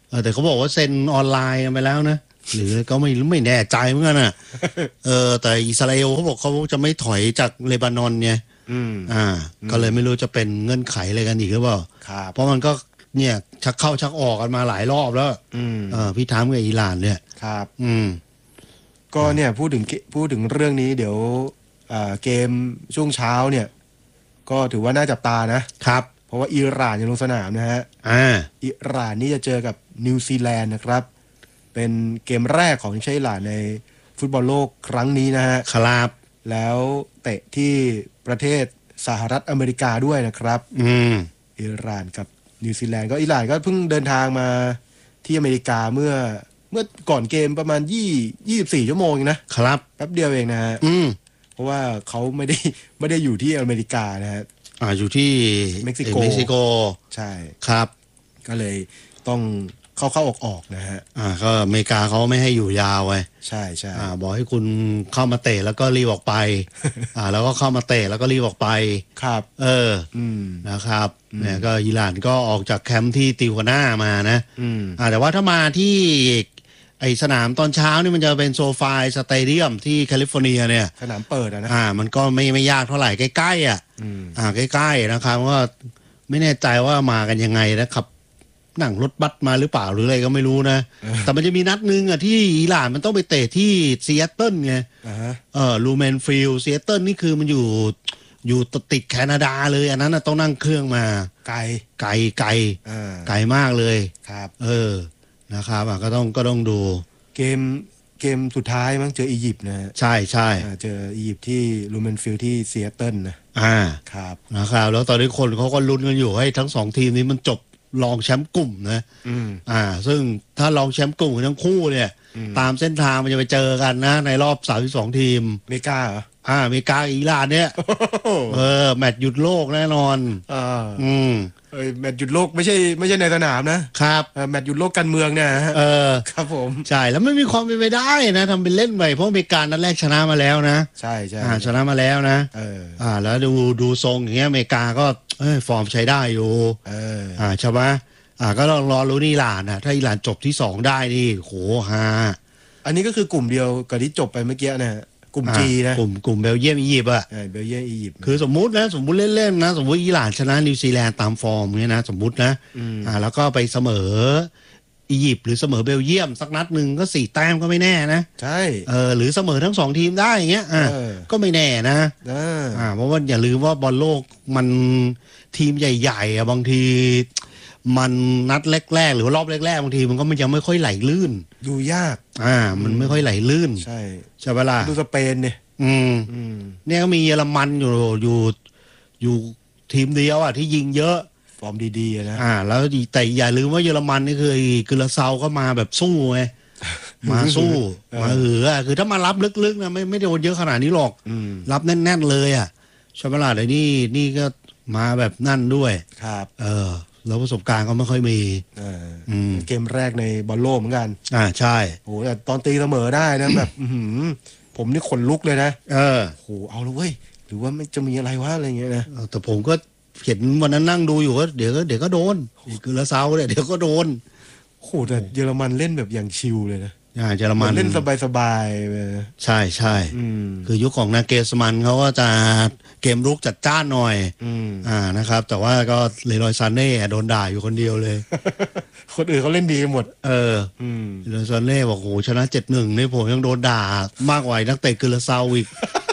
เออแต่เขาบอกว่าเซ็นออนไลน์กันไปแล้วนะหรือก็ไม่ไม่แน่ใจเหมือนกันอ่ะเออแต่อิสราเอลเขาบอกเขาจะไม่ถอยจากเลบานอนเนี่ยอ่าก็เลยไม่รู้จะเป็นเงื่อนไขอะไรกันอีกหรือเปล่าเพราะมันก็เนี่ยชักเข้าชักออกกันมาหลายรอบแล้วเออพี่ถามกับอิหร่านเนี่ยครับอืมก็เนี่ยพูดถึงพูดถึงเรื่องนี้เดี๋ยวเกมช่วงเช้าเนี่ยก็ถือว่าน่าจับตานะครับเพราะว่าอิหร่านจะลงสนามนะฮะอ่าอิหร่านนี่จะเจอกับนิวซีแลนด์นะครับเป็นเกมแรกของชาติอิหร่านในฟุตบอลโลกครั้งนี้นะฮะครับแล้วเตะที่ประเทศสหรัฐอเมริกาด้วยนะครับอืมอิหร่านกับนิวซีแลนด์ก็อิหร่านก็เพิ่งเดินทางมาที่อเมริกาเมื่อเมื่อก่อนเกมประมาณยี่ยี่สิบสี่ชั่วโมงนะครับแป๊บเดียวเองนะฮะเพราะว่าเขาไม่ได้ไม่ได้อยู่ที่อเมริกานะฮะอ่าอยู่ที่เม็กซิโกเม็กซิโกใช่ครับก็เลยต้องเข้าเข้าออกออกนะฮะอ่าก็อเมริกาเขาไม่ให้อยู่ยาวไว้ใช่ใช่อ่าบอกให้คุณเข้ามาเตะแล้วก็รีบออกไป อ่าแล้วก็เข้ามาเตะแล้วก็รีบออกไปครับเอออืมนะครับเนี่ยก็อิหร่านก็ออกจากแคมป์ที่ติวาน่ามานะอืมอ่าแต่ว่าถ้ามาที่ไอสนามตอนเช้านี่มันจะเป็นโซฟาสเตเดียมที่แคลิฟอร์เนียเนี่ยสนามเปิดนะอ่ามันก็ไม่ไม่ยากเท่าไหร่ใกล้ๆอ่ะอ่าใกล้ๆนะครับว่าไม่แน่ใจว่ามากันยังไงนะครับนั่งรถบัสมาหรือเปล่าหรืออะไรก็ไม่รู้นะแต่มันจะมีนัดนึงอ่ะที่อิหร่านมันต้องไปเตะที่ซีแอตเทิลไงเออลูเมนฟิลด์ซีแอตเทิลนี่คือมันอยู่อยู่ติดแคนาดาเลยอันนั้นต้องนั่งเครื่องมาไกลไกลไกลไกลมากเลยครับเออนะครับก็ต้องก็ต้องดูเกมเกมสุดท้ายมั้งเจออียิปต์นะใช่ใช่เจออียิปต์ที่ลูเมนฟิลด์ที่ซีแอตเทิลนะอ่าครับนะครับแล้วตอนนี้คนเขาก็ลุ้นกันอยู่ให้ทั้งสองทีมนี้มันจบรองแชมป์กลุ่มนะอ่าซึ่งถ้ารองแชมป์กลุ่มทั้งคู่เนี่ยตามเส้นทางมันจะไปเจอกันนะในรอบสามสิบสองทีมอเมริกาเหรออ่าอเมริกาอิหร่านเนี่ยเออแมตช์หยุดโลกแน่นอนอ่าอืมเอ้ยแมตช์หยุดโลกไม่ใช่ไม่ใช่ในสนามนะครับแมตช์หยุดโลกการเมืองเนี่ยเออครับผมใช่แล้วไม่มีความเป็นไปได้นะทำเป็นเล่นไปเพราะอเมริกานัดแรกชนะมาแล้วนะใช่ใช่อ่าชนะมาแล้วนะเอออ่าแล้วดูดูทรงอย่างเงี้ยอเมริกาก็เอ้ยฟอร์มใช้ได้อยู่เอออ่าใช่ไหมอ่าก็ลองรอรู้นี่อิหร่านนะถ้าอิหร่านจบที่สองได้นี่โหฮาอันนี้ก็คือกลุ่มเดียวกับที่จบไปเมื่อกี้นะกลุ่มจีนะกลุ่มกลุ่มเบลเยียมอียิปต์อ่ะเบลเยียมอียิปต์คือสมมุตินะสมมุติเล่นๆนะสมมุติอิหร่านชนะนิวซีแลนด์ตามฟอร์มเงี้ยนะสมมุตินะอ่าแล้วก็ไปเสมออียิปต์หรือเสมอเบลเยียมสักนัดหนึ่งก็สี่แต้มก็ไม่แน่นะใช่เออหรือเสมอทั้งสองทีมได้อย่างเงี้ยอ่าก็ไม่แน่นะอ่าเพราะว่าอย่าลืมว่าบอลโลกมันทีมใหญ่ๆอ่ะบางทีมันนัดแรกๆหรือรอบแรกๆบางทีมันก็มันยังไม่ค่อยไหลลื่นดูยากอ่ามันไม่ค่อยไหลลื่นใช่ใช่เวลาดูสเปนเนี่ยอืมเนี่ยก็มีเยอรมันอยู่อยู่อยู่ทีมเดียวอ่ะที่ยิงเยอะฟอร์มดีๆนะอ่าแล้วแต่อย่าลืมว่าเยอรมันนี่คือกุลาเซาก็มาแบบสู้ไงมาสู้มาเออคือถ้ามารับลึกๆนะไม่ไม่โดนเยอะขนาดนี้หรอกรับแน่นๆเลยอ่ะใช่เวลาเดี๋ยวนี้นี่ก็มาแบบนั่นด้วยครับเออแล้วประสบการณ์ก็ไม่ค่อยมีเกมแรกในบอลโลกเหมือนกันอ่าใช่โหแต่ตอนตีเสมอได้นะแบบผมนี่ขนลุกเลยนะเออโหเอาเลยเว้ยหรือว่ามันจะมีอะไรวะอะไรเงี้ยนะแต่ผมก็เห็นวันนั้นนั่งดูอยู่ก็เดี๋ยวก็เดี๋ยวก็โดนคือละเซาเนี่ยเดี๋ยวก็โดนโหแต่เยอรมันเล่นแบบอย่างชิลเลยนะอ่าเยอรมันเล่นสบายๆเลยใช่ใช่คือยุคของนาเกสมันเขาก็จะเกมรุกจัดจ้านหน่อยอ่านะครับแต่ว่าก็เลรอยซานเน่โดนด่าอยู่คนเดียวเลยคนอื่นเขาเล่นดีหมดเออเลรอยซานเน่บอกโหชนะเจ็ดหนึ่งนี่ผมยังโดนด่ามากกว่านักเตะกุลาเซาอีก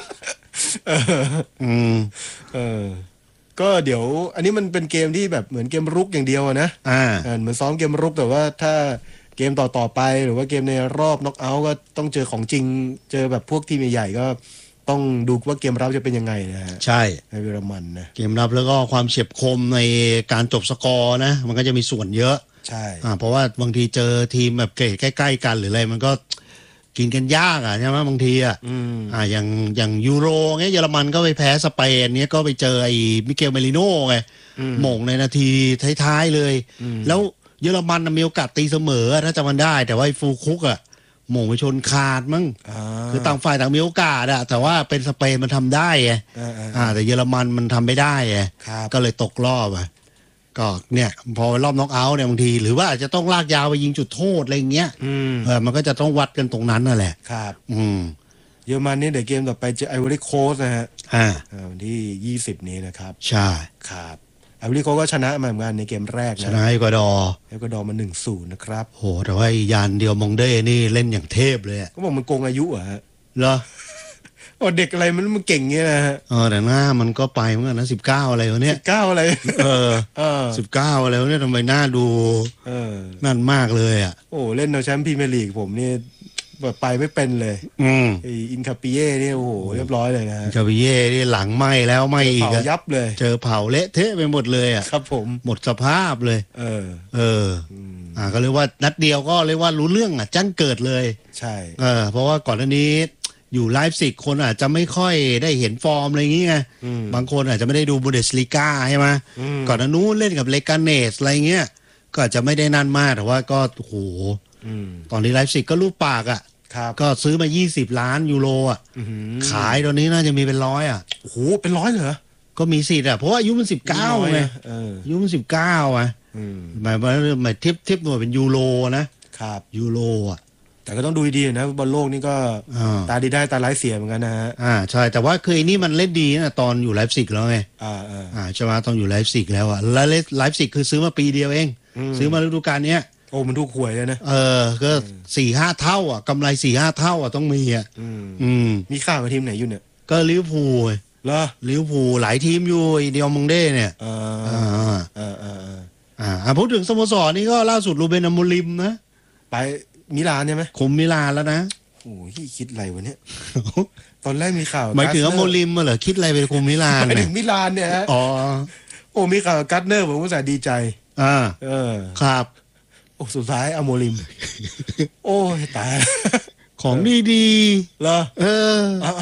อืมเออก็เดี๋ยวอันนี้มันเป็นเกมที่แบบเหมือนเกมรุกอย่างเดียวนะอ่าเหมือนซ้อมเกมรุกแต่ว่าถ้าเกมต่อๆไปหรือว่าเกมในรอบน็อกเอาท์ก็ต้องเจอของจริงเจอแบบพวกทีมใหญ่ๆก็ต้องดูว่าเกมรับจะเป็นยังไงนะฮะใช่ในเยอรมันนะเกมรับแล้วก็ความเฉียบคมในการจบสกอร์นะมันก็จะมีส่วนเยอะใช่อ่าเพราะว่าบางทีเจอทีมแบบเกรดใกล้ๆกันหรืออะไรมันก็กินกันยากอ่ะใช่ไหมบางทีอ่ะอ่าอย่างอย่างยูโรเงี้ยเยอรมันก็ไปแพ้สเปนเนี้ยก็ไปเจอไอ้มิเกลเมลิโน่ไงหม่งในนาทีท้ายๆเลยแล้วเยอรมันมีโอกาสตีเสมอถ้าจำมันได้แต่ว่าไอ้ฟูคุกอ่ะหม่งไปชนคาดมั้งคือต่างฝ่ายต่างมีโอกาสอ่ะแต่ว่าเป็นสเปนมันทำได้ไงอ่าแต่เยอรมันมันทำไม่ได้ไงก็เลยตกรอบอ่ะก็เนี่ยพอรอบน็อกเอาท์เนี่ยบางทีหรือว่าอาจจะต้องลากยาวไปยิงจุดโทษอะไรอย่างเงี้ยเออมันก็จะต้องวัดกันตรงนั้นนั่นแหละครับอืมเยอรมันนี่เดี๋ยวเกมต่อไปเจอไอวอรี่โคสต์นะฮะอ่าวันที่ยี่สิบนี้นะครับใช่ครับไอวอรี่โคสต์ก็ชนะมาเหมือนกันในเกมแรกนะชนะเอกวาดอร์เอกวาดอร์มา หนึ่งศูนย์ นะครับโหแต่ว่ายานเดียวมองเด้นี่เล่นอย่างเทพเลยก็บอกมันโกงอายุอะฮะเหรอโอ้เด็กอะไรมันมันเก่งเงี้ยนะฮะเออแต่หน้ามันก็ไปเหมือนกันนะสิบเก้าอะไรวะเนี่ยสิบเก้าอะไรเออเออสิบเก้าอะไรวะเนี่ยทำไมหน้าดูเออนั่นมากเลยอ่ะโอ้เล่นในแชมป์พรีเมียร์ลีกผมนี่แบบไปไม่เป็นเลยอืมไออินคาปิเย่นี่โอ้โหเรียบร้อยเลยนะอินคาปิเย่นี่หลังไหม้แล้วไหม้อีกเผายับเลยเจอเผาเละเทะไปหมดเลยอ่ะครับผมหมดสภาพเลยเออเอออ่าก็เรียกว่านัดเดียวก็เรียกว่ารู้เรื่องอ่ะจั้งเกิดเลยใช่เออเพราะว่าก่อนหน้านี้อยู่ไลฟ์ซิกคนอาจจะไม่ค่อยได้เห็นฟอร์มอะไรอย่างเงี้ยบางคนอาจจะไม่ได้ดูบูเดสลีกาใช่ไหมก่อนหน้านู้นเล่นกับเลกาเนสอะไรเงี้ยก็อาจจะไม่ได้นั่นมากแต่ว่าก็โหตอนนี้ไลฟ์ซิกก็รูปปากอ่ะก็ซื้อมายี่สิบล้านยูโรอ่ะขายตอนนี้น่าจะมีเป็นร้อยอ่ะโอ้โหเป็นร้อยเหรอก็มีสิทธิ์อ่ะเพราะว่าอายุมันสิบเก้าไงอายุมันสิบเก้าอ่ะหมายหมายเทียบเทียบหน่วยเป็นยูโรนะครับยูโรอ่ะแต่ก็ต้องดูดีนะบอลโลกนี่ก็ตาดีได้ตาร้ายเสียเหมือนกันนะฮะอ่าใช่แต่ว่าเคยนี่มันเล่นดีนะตอนอยู่ไลฟ์ซิกแล้วไงอ่าอ่าใช่ไหมตอนอยู่ไลฟ์ซิกแล้วอ่ะแล้วไลฟ์ซิกคือซื้อมาปีเดียวเองซื้อมาฤดูกาลเนี้ยโอ้มันถูกหวยเลยนะเออก็สี่ห้าเท่าอ่ะกำไรสี่ห้าเท่าอ่ะต้องมีอ่ะอืมมีข่าวกับทีมไหนอยู่เนี่ยก็ลิเวอร์พูลเหรอลิเวอร์พูลหลายทีมอยู่เดียวมงเด้เนี่ยอ่าอ่าอ่าอ่าอ่าพูดถึงสโมสรนี่ก็ล่าสุดรูเบน อโมริมนะไปมิลานใช่ไหมคุมมิลานแล้วนะโอ้ยคิดอะไรวะเนี่ยตอนแรกมีข่าวหมายถึงอโมริมเหรอคิดอะไรไปคุมมิลานหมายถึงมิลานเนี่ยฮะอ๋อโอ้มีข่าวกัตเนอร์ผมก็จะดีใจอ่าเออครับโอ้สุดท้ายอโมริมโอ้ยตายของดีๆเหรอเออ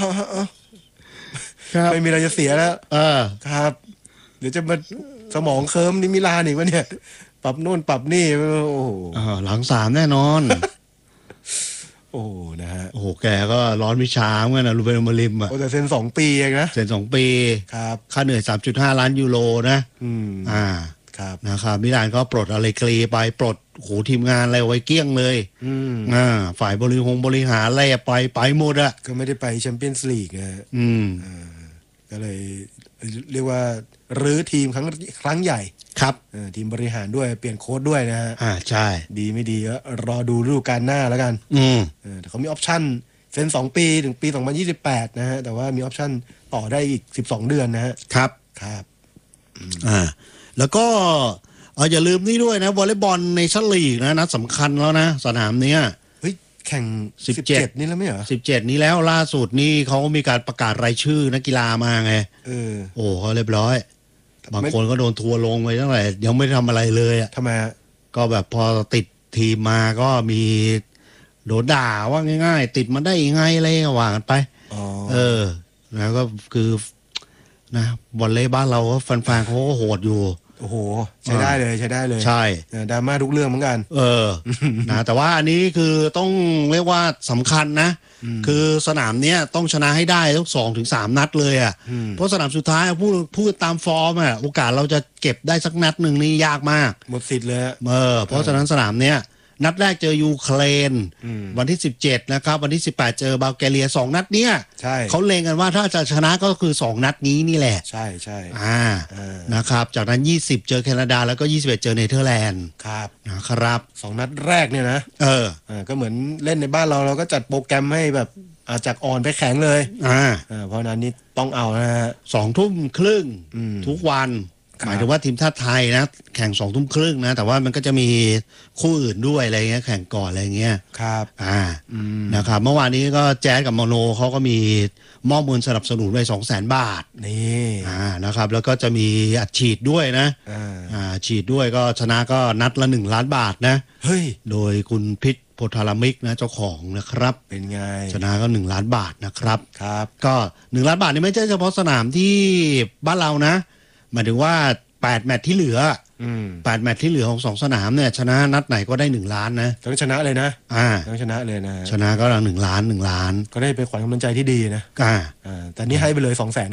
ครับไม่มีอะไรจะเสียแล้วเออครับเดี๋ยวจะมาสมองเคิร์มนี่มิลานอีกวะเนี่ยปรับโน่นปรับนี่โอ้โหหลังสามแน่นอนโอ้นะฮะโอ้โหแกก็ร้อนวิชาเหมือนกันนะรูเบน อโมริมอ่ะโอ้แต่เซ็นสองปีเองนะเซ็นสองปีครับค่าเหนื่อย สามจุดห้า ล้านยูโรนะอืมอ่าครับนะครับมิลานก็ปลดอะไรกรีไปปลดโหทีมงานอะไรไว้เกี้ยงเลยอืมอ่าฝ่ายบริหงบริหารอะไรไปไปหมดอ่ะก็ไม่ได้ไปแชมเปี้ยนส์ลีกนะอืมอ่าก็เลยเรียกว่ารื้อทีมครั้งครั้งใหญ่ครับทีมบริหารด้วยเปลี่ยนโค้ชด้วยนะฮะอ่าใช่ดีไม่ดีก็รอดูฤดูกาลหน้าแล้วกันอืมแต่เขามีออปชั่นเซ็นสองปีถึงปีสองพันยี่สิบแปดนะฮะแต่ว่ามีออปชั่นต่อได้อีกสิบสองเดือนนะฮะครับครับอ่าแล้วก็เอออย่าลืมนี่ด้วยนะวอลเลย์บอลในชั้นลีกนะนัดสำคัญแล้วนะสนามเนี้ยเฮ้ยแข่งสิบเจ็ดนี่แล้วไม่เหรอสิบเจ็ดนี้แล้วล่าสุดนี่เขามีการประกาศรายชื่อนักกีฬามาไงเออโอ้เขาเรียบร้อยบางคนก็โดนทัวร์ลงไปตั้งแต่ยังไม่ทำอะไรเลยอ่ะทำไมก็แบบพอติดทีมมาก็มีโดนด่าว่าง่ายๆติดมาได้ยังไงอะไรก็ว่ากันไปเออแล้วก็คือนะบอลเล่บ้านเราก็แฟนๆเขาก็โหดอยู่โอ้โหใช้ได้เลยใช้ได้เลยใช่ดราม่าทุกเรื่องเหมือนกันเออนะแต่ว่าอันนี้คือต้องเรียกว่าสำคัญนะคือสนามเนี้ยต้องชนะให้ได้ทุกสองถึงสามนัดเลยอ่ะเพราะสนามสุดท้ายพูดพูดตามฟอร์มอ่ะโอกาสเราจะเก็บได้สักนัดหนึ่งนี่ยากมากหมดสิทธิ์เลยเออเพราะฉะนั้นสนามเนี้ยนัดแรกเจอยูเครนวันที่สิบเจ็ดนะครับวันที่สิบแปดเจอบัลแกเรียสองนัดเนี้ยเขาเล็งกันว่าถ้าจะชนะก็คือสองนัดนี้นี่แหละใช่ใช่อ่านะครับจากนั้นยี่สิบเจอแคนาดาแล้วก็ยี่สิบเอ็ดเจอเนเธอร์แลนด์ครับนะครับสองนัดแรกเนี่ยนะเอออ่าก็เหมือนเล่นในบ้านเราเราก็จัดโปรแกรมให้แบบอาจากอ่อนไปแข็งเลยอ่าเพราะนั้นนี่ต้องเอานะฮะสองทุ่มครึ่งทุกวันหมายถึงว่าทีมชาติไทยนะแข่งสองทุ่มครึ่งนะแต่ว่ามันก็จะมีคู่อื่นด้วยอะไรเงี้ยแข่งก่อนอะไรเงี้ยครับอ่านะครับเมื่อวานนี้ก็แจ๊สกับโมโนเขาก็มีมอบเงินสนับสนุนไปสองแสนบาทนี่อ่านะครับแล้วก็จะมีอัดฉีดด้วยนะอ่าฉีดด้วยก็ชนะก็นัดละหนึ่งล้านบาทนะเฮ้ยโดยคุณพิษโพธารามิกนะเจ้าของนะครับเป็นไงชนะก็หนึ่งล้านบาทนะครับครับก็หนึ่งล้านบาทนี่ไม่ใช่เฉพาะสนามที่บ้านเรานะหมายถึงว่าแปดแมตช์ที่เหลือแปดแมตช์ที่เหลือของสองสนามเนี่ยชนะนัดไหนก็ได้หนึ่งล้านนะต้องชนะเลยนะอ่าต้องชนะเลยนะชนะก็หนึ่งล้านหนึ่งล้านก็ได้เป็นขวัญกำลังใจที่ดีนะอ่าอ่าแต่นี่ให้ไปเลยสองแสนก่อน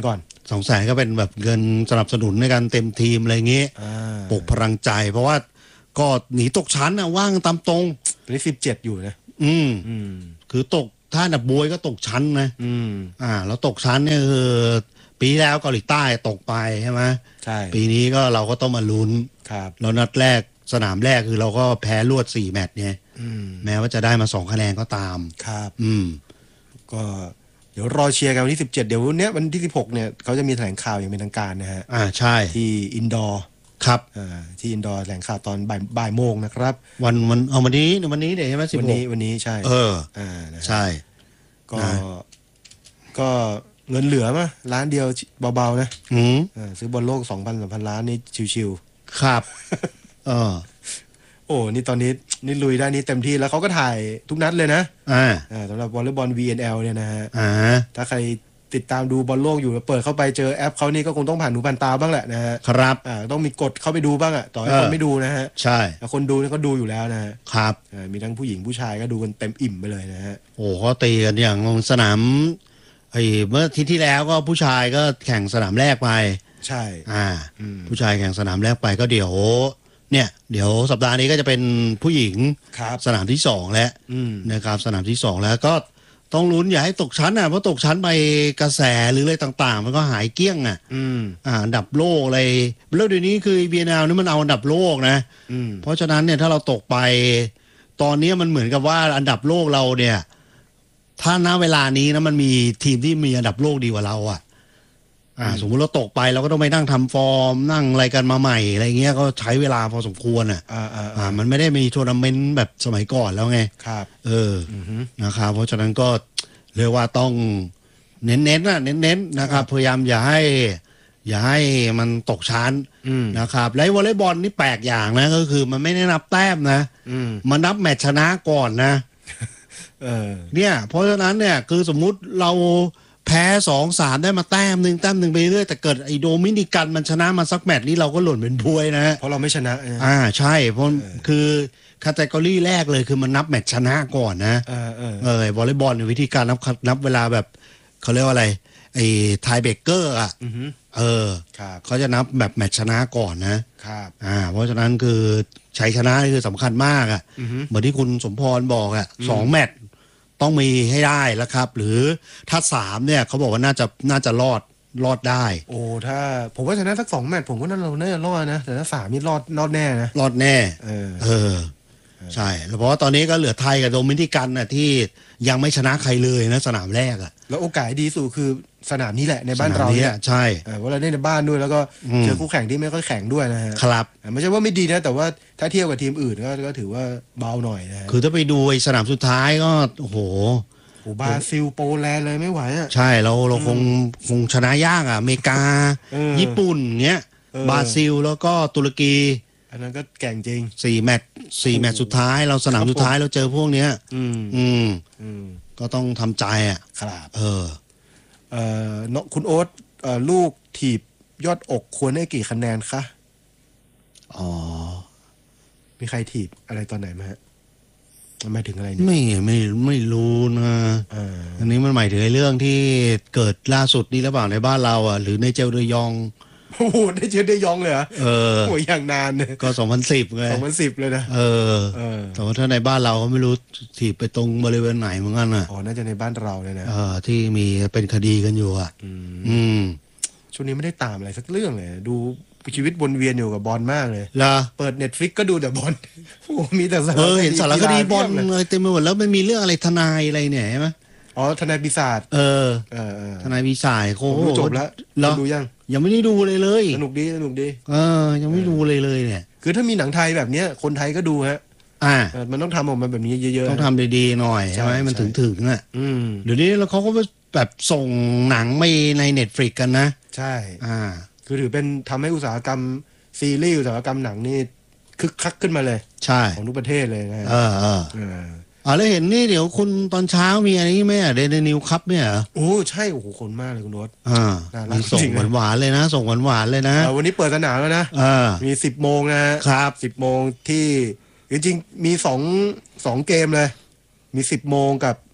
สองแสนก็เป็นแบบเงินสนับสนุนในการเต็มทีมอะไรเงี้ยปลุกพลังใจเพราะว่าก็หนีตกชั้นนะว่างตามตรงตอนนี้สิบเจ็ดอยู่นะอืมคือตกถ้าอันดับบวยก็ตกชั้นนะอืมอ่าแล้วตกชั้นเนี่ยคือปีแล้วเกาหลีใต้ตกไปใช่ไหมใช่ปีนี้ก็เราก็ต้องมาลุ้นครับแล้วนัดแรกสนามแรกคือเราก็แพ้รวดสี่แมตช์เนี่ยแม้ว่าจะได้มาสองคะแนนก็ตามครับอืมก็เดี๋ยวรอเชียร์กันวันที่สิบเจ็ดเดี๋ยวเนี้ยวันที่สิบหกเนี่ยเขาจะมีแถลงข่าวอย่างเป็นทางการนะฮะอ่าใช่ที่อินดอร์ครับอ่าที่อินดอร์แถลงข่าวตอนบ่ายบ่ายโมงนะครับวันวันเอาวันนี้วันนี้เดี๋ยวใช่ไหมสิบหกวันนี้วันนี้ใช่เอออ่าใช่ก็ก็เงินเหลือมาล้านเดียวเบาๆนะอืมอ่าซื้อบอลโลกสองพันสามพันล้านนี่ชิวๆครับเออโอ้นี่ตอนนี้นี่ลุยได้นี่เต็มที่แล้วเขาก็ถ่ายทุกนัดเลยนะอ่าอ่าสำหรับวอลเลย์บอล วี เอ็น แอล เนี่ยนะฮะอ่าถ้าใครติดตามดูบอลโลกอยู่เปิดเข้าไปเจอแอปเขานี่ก็คงต้องผ่านหูผ่านตาบ้างแหละนะฮะครับอ่าต้องมีกดเข้าไปดูบ้างอ่ะต่อให้คนไม่ดูนะฮะใช่แต่คนดูนี่ก็ดูอยู่แล้วนะฮะครับอ่ามีทั้งผู้หญิงผู้ชายก็ดูกันเต็มอิ่มไปเลยนะฮะโอ้เขาตีกันอย่างสนามไอ้เมื่อทีที่แล้วก็ผู้ชายก็แข่งสนามแรกไปใช่อ่าผู้ชายแข่งสนามแรกไปก็เดี๋ยวเนี่ยเดี๋ยวสัปดาห์นี้ก็จะเป็นผู้หญิงสนามที่สองแล้วนะครับสนามที่สองแล้วก็ต้องลุ้นอย่าให้ตกชั้นอ่ะเพราะตกชั้นไปกระแสหรืออะไรต่างๆมันก็หายเกลี้ยงอ่ะอ่าอันดับโลกอะไรแล้วเดี๋ยวนี้คือ บี เอ็น แอล นี่มันเอาอันดับโลกนะเพราะฉะนั้นเนี่ยถ้าเราตกไปตอนนี้มันเหมือนกับว่าอันดับโลกเราเนี่ยถ้าณเวลานี้นะมันมีทีมที่มีอันดับโลกดีกว่าเราอ่ะอ่าสมมุติเราตกไปเราก็ต้องไปนั่งทำฟอร์มนั่งอะไรกันมาใหม่อะไรเงี้ยก็ใช้เวลาพอสมควรอ่ะอ่าอ่าอ่ามันไม่ได้มีทัวร์นาเมนต์แบบสมัยก่อนแล้วไงครับเออนะครับเพราะฉะนั้นก็เรียกว่าต้องเน้นๆนะเน้นๆนะครับพยายามอย่าให้อย่าให้มันตกชั้นนะครับแล้ววอลเลย์บอลนี่แปลกอย่างนะก็คือมันไม่ได้นับแต้มนะมันนับแมตช์ชนะก่อนนะเออเนี่ยเพราะฉะนั้นเนี่ยคือสมมุติเราแพ้สองสามได้มาแต้มหนึ่งแต้มหนึ่งไปเรื่อยแต่เกิดไอ้โดมินิกันมันชนะมาสักแมตช์นี้เราก็หล่นเป็นบวยนะเพราะเราไม่ชนะอ่าใช่เพราะคือคาแตกอรี่แรกเลยคือมันนับแมตช์ชนะก่อนนะเออเออเออวอลเลย์บอลวิธีการนับนับเวลาแบบเขาเรียกว่าอะไรไอ้ไทเบเกอร์อ่ะเออเขาจะนับแบบแมตช์ชนะก่อนนะครับอ่าเพราะฉะนั้นคือชัยชนะนี่คือสำคัญมากอ่ะเหมือนที่คุณสมพรบอกอ่ะสองแมตช์ต้องมีให้ได้แล้วครับหรือถ้าสามเนี่ยเขาบอกว่าน่าจะน่าจะรอดรอดได้โอ้ถ้าผมว่าชนะสักสองแมตช์ผมก็น่าเราน่าจะรอดนะแต่ถ้าสามนี่รอดรอดแน่นะรอดแน่เออเออใช่แล้วเพราะว่าตอนนี้ก็เหลือไทยกับโดมินิกันน่ะที่ยังไม่ชนะใครเลยนะสนามแรกอ่ะแล้วโอกาสดีสุดคือสนามนี้แหละในบ้านเราเนี่ยใช่เพราะเราเล่นในบ้านด้วยแล้วก็เจอคู่แข่งที่ไม่ค่อยแข่งด้วยนะฮะครับไม่ใช่ว่าไม่ดีนะแต่ว่าถ้าเทียบกับทีมอื่นก็ก็ถือว่าเบาหน่อยนะคือถ้าไปดูไอ้สนามสุดท้ายก็โอ้โหโอ้บราซิลโปแลนด์เลยไม่ไหวอ่ะใช่เราเราคงคงชนะยากอ่ะอเมริกาญี่ปุ่นเนี้ยบราซิลแล้วก็ตุรกีอันนั้นก็แก่งจริงสี่แมตช์สี่แมตช์สุดท้ายเราสนามสุดท้ายเราเจอพวกเนี้ยอืมอืมก็ต้องทำใจอ่ะครับเออเอ่อคุณโอ๊ตเอ่อลูกถีบยอดอกควรได้กี่คะแนนคะอ๋อมีใครถีบอะไรตอนไหนไหมฮะมันหมายถึงอะไรเนี่ยไม่ไม่ไม่รู้นะอันนี้มันหมายถึงเรื่องที่เกิดล่าสุดนี้หรือเปล่าในบ้านเราอ่ะหรือในเจลเดยองโอ้โหได้เจลเดยองเลยเหรอเออโอ้ยอย่างนานเลยก็สองพันสิบไงสองพันสิบเลยนะเออแต่ว่าถ้าในบ้านเราก็ไม่รู้ถีบไปตรงบริเวณไหนเหมือนกันอ่ะอ๋อน่าจะในบ้านเราเลยนะเออที่มีเป็นคดีกันอยู่อ่ะอืมช่วงนี้ไม่ได้ตามอะไรสักเรื่องเลยดูชีวิตวนเวียนอยู่กับบอลมากเลยล่ะเปิด Netflix ก็ดูแต่บอลโอ้มีแต่สารคดีเออเห็นสารคดีบอลเลยเต็มไปหมดแล้วมันมีเรื่องอะไรทนายอะไรเนี่ยใช่ไหมอ๋อทนายปีศาจเออเออทนายปีศาจโอ้โหจบแล้วดูยังยังไม่ได้ดูเลยเลยสนุกดีสนุกดีเออยังไม่ดูเลยเลยเนี่ยคือถ้ามีหนังไทยแบบเนี้ยคนไทยก็ดูฮะอ่ามันต้องทำออกมาแบบนี้เยอะๆต้องทำดีๆหน่อยใช่ไหมมันถึงถึงอ่ะเดี๋ยวนี้แล้วเขาก็แบบส่งหนังไปใน Netflix กันนะใช่อ่าคือถือเป็นทำให้อุตสาหกรรมซีรีส์อุตสาหกรรมหนังนี่คึกคักขึ้นมาเลยใช่ของทุกประเทศเลยนะเออเอออ๋อแล้วเห็นนี่เดี๋ยวคุณตอนเช้ามีอะไรนี่ไหมอ่ะเดนนิวคัพเนี่ยโอ้ใช่โอ้โหคนมากเลยคุณโน้ตอ่าส่งหวานๆเลยนะส่งหวานๆเลยนะวันนี้เปิดสนามแล้วนะมีสิบโมงนะครับสิบโมงที่จริงๆมีสองสองเกมเลยมีสิบโมงกับ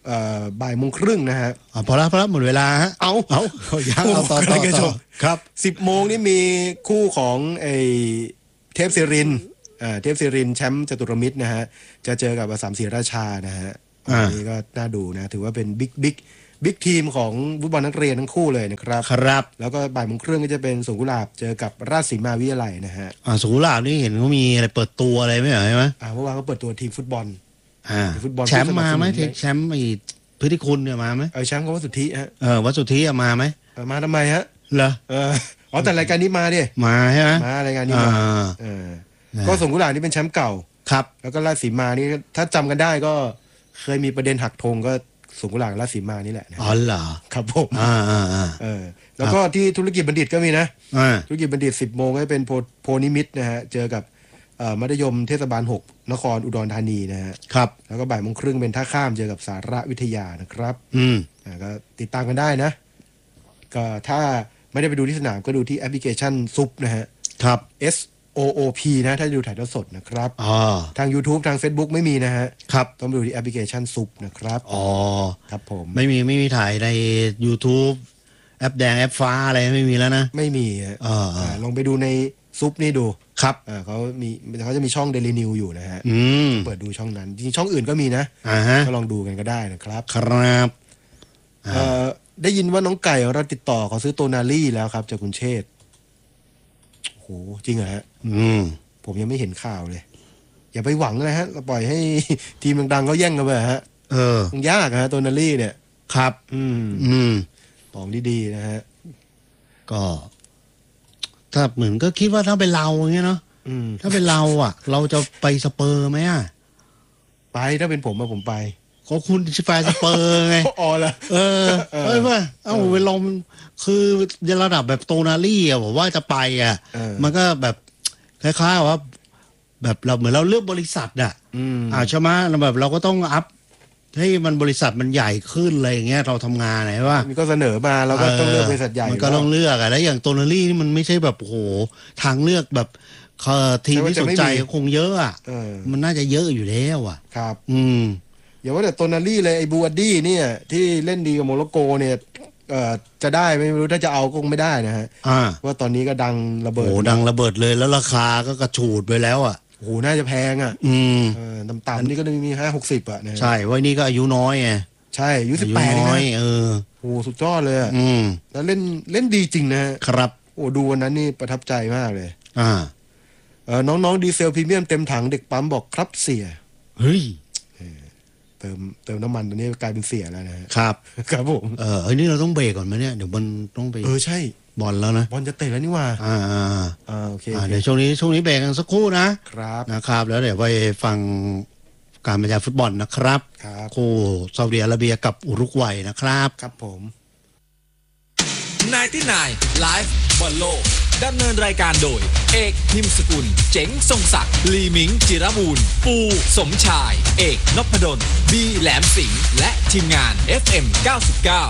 บ่ายโมงครึ่งนะฮะพอแล้วพอแล้วหมดเวลาฮะเอาเอาเอายังเอาต่อต่อต่อครับสิบโมงนี่มีคู่ของไอเทพศิรินอ่าเทพศิรินแชมป์จตุรมิตรนะฮะจะเจอกับอัสสัมศรีราชานะฮะอันนี้ก็น่าดูนะถือว่าเป็นบิ๊กบิ๊กบิ๊กทีมของฟุตบอลนักเรียนทั้งคู่เลยนะครับครับแล้วก็บ่ายโมงครึ่งก็จะเป็นสวนกุหลาบเจอกับราชสีมาวิทยาลัยนะฮะอ่าสวนกุหลาบนี่เห็นเขามีอะไรเปิดตัวอะไรไหมใช่ไหมอ่าเมื่อวานเขาเปิดตัวทีมฟุตบอลอ่าฟุตบอลแชมป์มาไหมแชมป์ไอ้พฤติคุณเนี่ยมาไหมเออแชมป์ก็วัสุทธิฮะเออวัสุทธิมาไหมมาทำไมฮะเหรอเอออ๋อแต่รายการนี้มาดิมาใช่ไหมมารายการนี้มาเออก็สวนกุหลาบนี่เป็นแชมป์เก่าครับแล้วก็ราชสีมานี่ถ้าจำกันได้ก็เคยมีประเด็นหักธงก็สวนกุหลาบราชสีมานี่แหละอ๋อเหรอครับผมอ่าอ่าอ่าเออแล้วก็ที่ธุรกิจบัณฑิตก็มีนะธุรกิจบัณฑิตสิบโมงก็เป็นโพนิมิตนะฮะเจอกับมัธยมเทศบาลหกนครอุดรธานีนะฮะครับแล้วก็บ่ายโมงครึ่งเป็นท่าข้ามเจอกับสารวิทยานะครับอืมอ่าก็ติดตามกันได้นะก็ถ้าไม่ได้ไปดูที่สนามก็ดูที่แอปพลิเคชันซุปนะฮะครับ Sโอ โอ พี นะถ้าดูถ่ายทอดสดนะครับอ๋อทาง YouTube ทาง Facebook ไม่มีนะฮะครับต้องไปดูที่แอปพลิเคชันซุปนะครับอ๋อครับผมไม่มีไม่มีถ่ายใน YouTube แอปแดงแอปฟ้าอะไรไม่มีแล้วนะไม่มีอ่าลองไปดูในซุปนี่ดูครับอ่าเขามีเขาจะมีช่อง Daily News อยู่นะฮะอืมเปิดดูช่องนั้นจริงช่องอื่นก็มีนะอ่าฮะก็ลองดูกันก็ได้นะครับครับเอ่อได้ยินว่าน้องไก่เราติดต่อขอซื้อโตนาลี่แล้วครับจากคุณเชษฐ์โหจริงเหรอฮะอืมผมยังไม่เห็นข่าวเลยอย่าไปหวังเลยฮะเราปล่อยให้ทีมดังๆเขาแย่งกันไปฮะเออมันยากฮะโตนาลี่เนี่ยครับอืมอืมของดีๆนะฮะก็ถ้าเหมือนก็คิดว่าถ้าเป็นเราอย่างเงี้ยเนาะถ้าเป็นเราอ่ะเราจะไปสเปอร์ไหมอ่ะไปถ้าเป็นผมอะผมไปก็คุณชิฟายสเปอร์ไงอ๋อละเออเอ้ยว่าเอ้าเวลาคือระดับแบบโตนาลี่อ่ะผมว่าจะไปอ่ะมันก็แบบคล้ายๆว่าแบบเราเหมือนเราเลือกบริษัทอ่ะอ่าใช่ไหมแบบเราก็ต้องอัพให้มันบริษัทมันใหญ่ขึ้นอะไรอย่างเงี้ยเราทำงานไหนว่ามันก็เสนอมาเราก็ต้องเลือกบริษัทใหญ่มันก็ต้องเลือกอะแล้วอย่างโตนาลี่นี่มันไม่ใช่แบบโอ้โหทางเลือกแบบทีมที่สนใจคงเยอะอ่ะมันน่าจะเยอะอยู่แล้วอ่ะครับอืมอย่าว่าแต่โตนาลี่เลยไอ้บูอัดดี้เนี่ยที่เล่นดีกับโมร็อกโกเนี่ยเอ่อจะได้ไม่รู้ถ้าจะเอาคงไม่ได้นะฮะว่าตอนนี้ก็ดังระเบิดโอ้ดังระเบิดเลยแล้วราคาก็กระฉูดไปแล้วอ่ะโอ้น่าจะแพงอ่ะอืมเออต่ำๆนี่ก็มีห้าหกสิบอ่ะใช่ว่านี่ก็อายุน้อยไงใช่อายุสิบแปดน้อยเออโอ้สุดยอดเลยอ่ะอืมแล้วเล่นเล่นดีจริงนะฮะครับโอ้ดูวันนั้นนี่ประทับใจมากเลยอ่าเออน้องๆดีเซลพรีเมียมเต็มถังเด็กปั๊มบอกครับเสียเฮ้ยเติมเติมน้ำมันตอนนี้กลายเป็นเสียแล้วนะฮะครับครับผมเออเฮ้ยนี่เราต้องเบรกก่อนไหมเนี่ยเดี๋ยวมันต้องไปเออใช่บอลแล้วนะบอลจะเตะแล้วนี่ว่าอ่าอ่าอ่าโอเคเดี๋ยวช่วงนี้ช่วงนี้เบรกกันสักครู่นะครับนะครับแล้วเดี๋ยวไปฟังการบรรยายฟุตบอลนะครับคู่ซาอุดิอาระเบียกับอุรุกวัยนะครับครับผมไนน์ตี้ไนน์ Live บอลโลกดำเนินรายการโดยเอกพิมพ์สกุลเจ๋งทรงศักดิ์ลีมิงจิรบูรณ์ปูสมชายเอกนพดลบีแหลมสิงห์และทีมงาน เอฟ เอ็ม เก้าสิบเก้า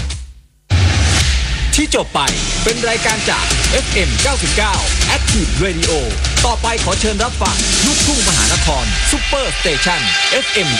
ที่จบไปเป็นรายการจาก เอฟ เอ็ม เก้าสิบเก้า Active Radio ต่อไปขอเชิญรับฟังลูกทุ่งมหานครซุปเปอร์สเตชัน เอฟ เอ็ม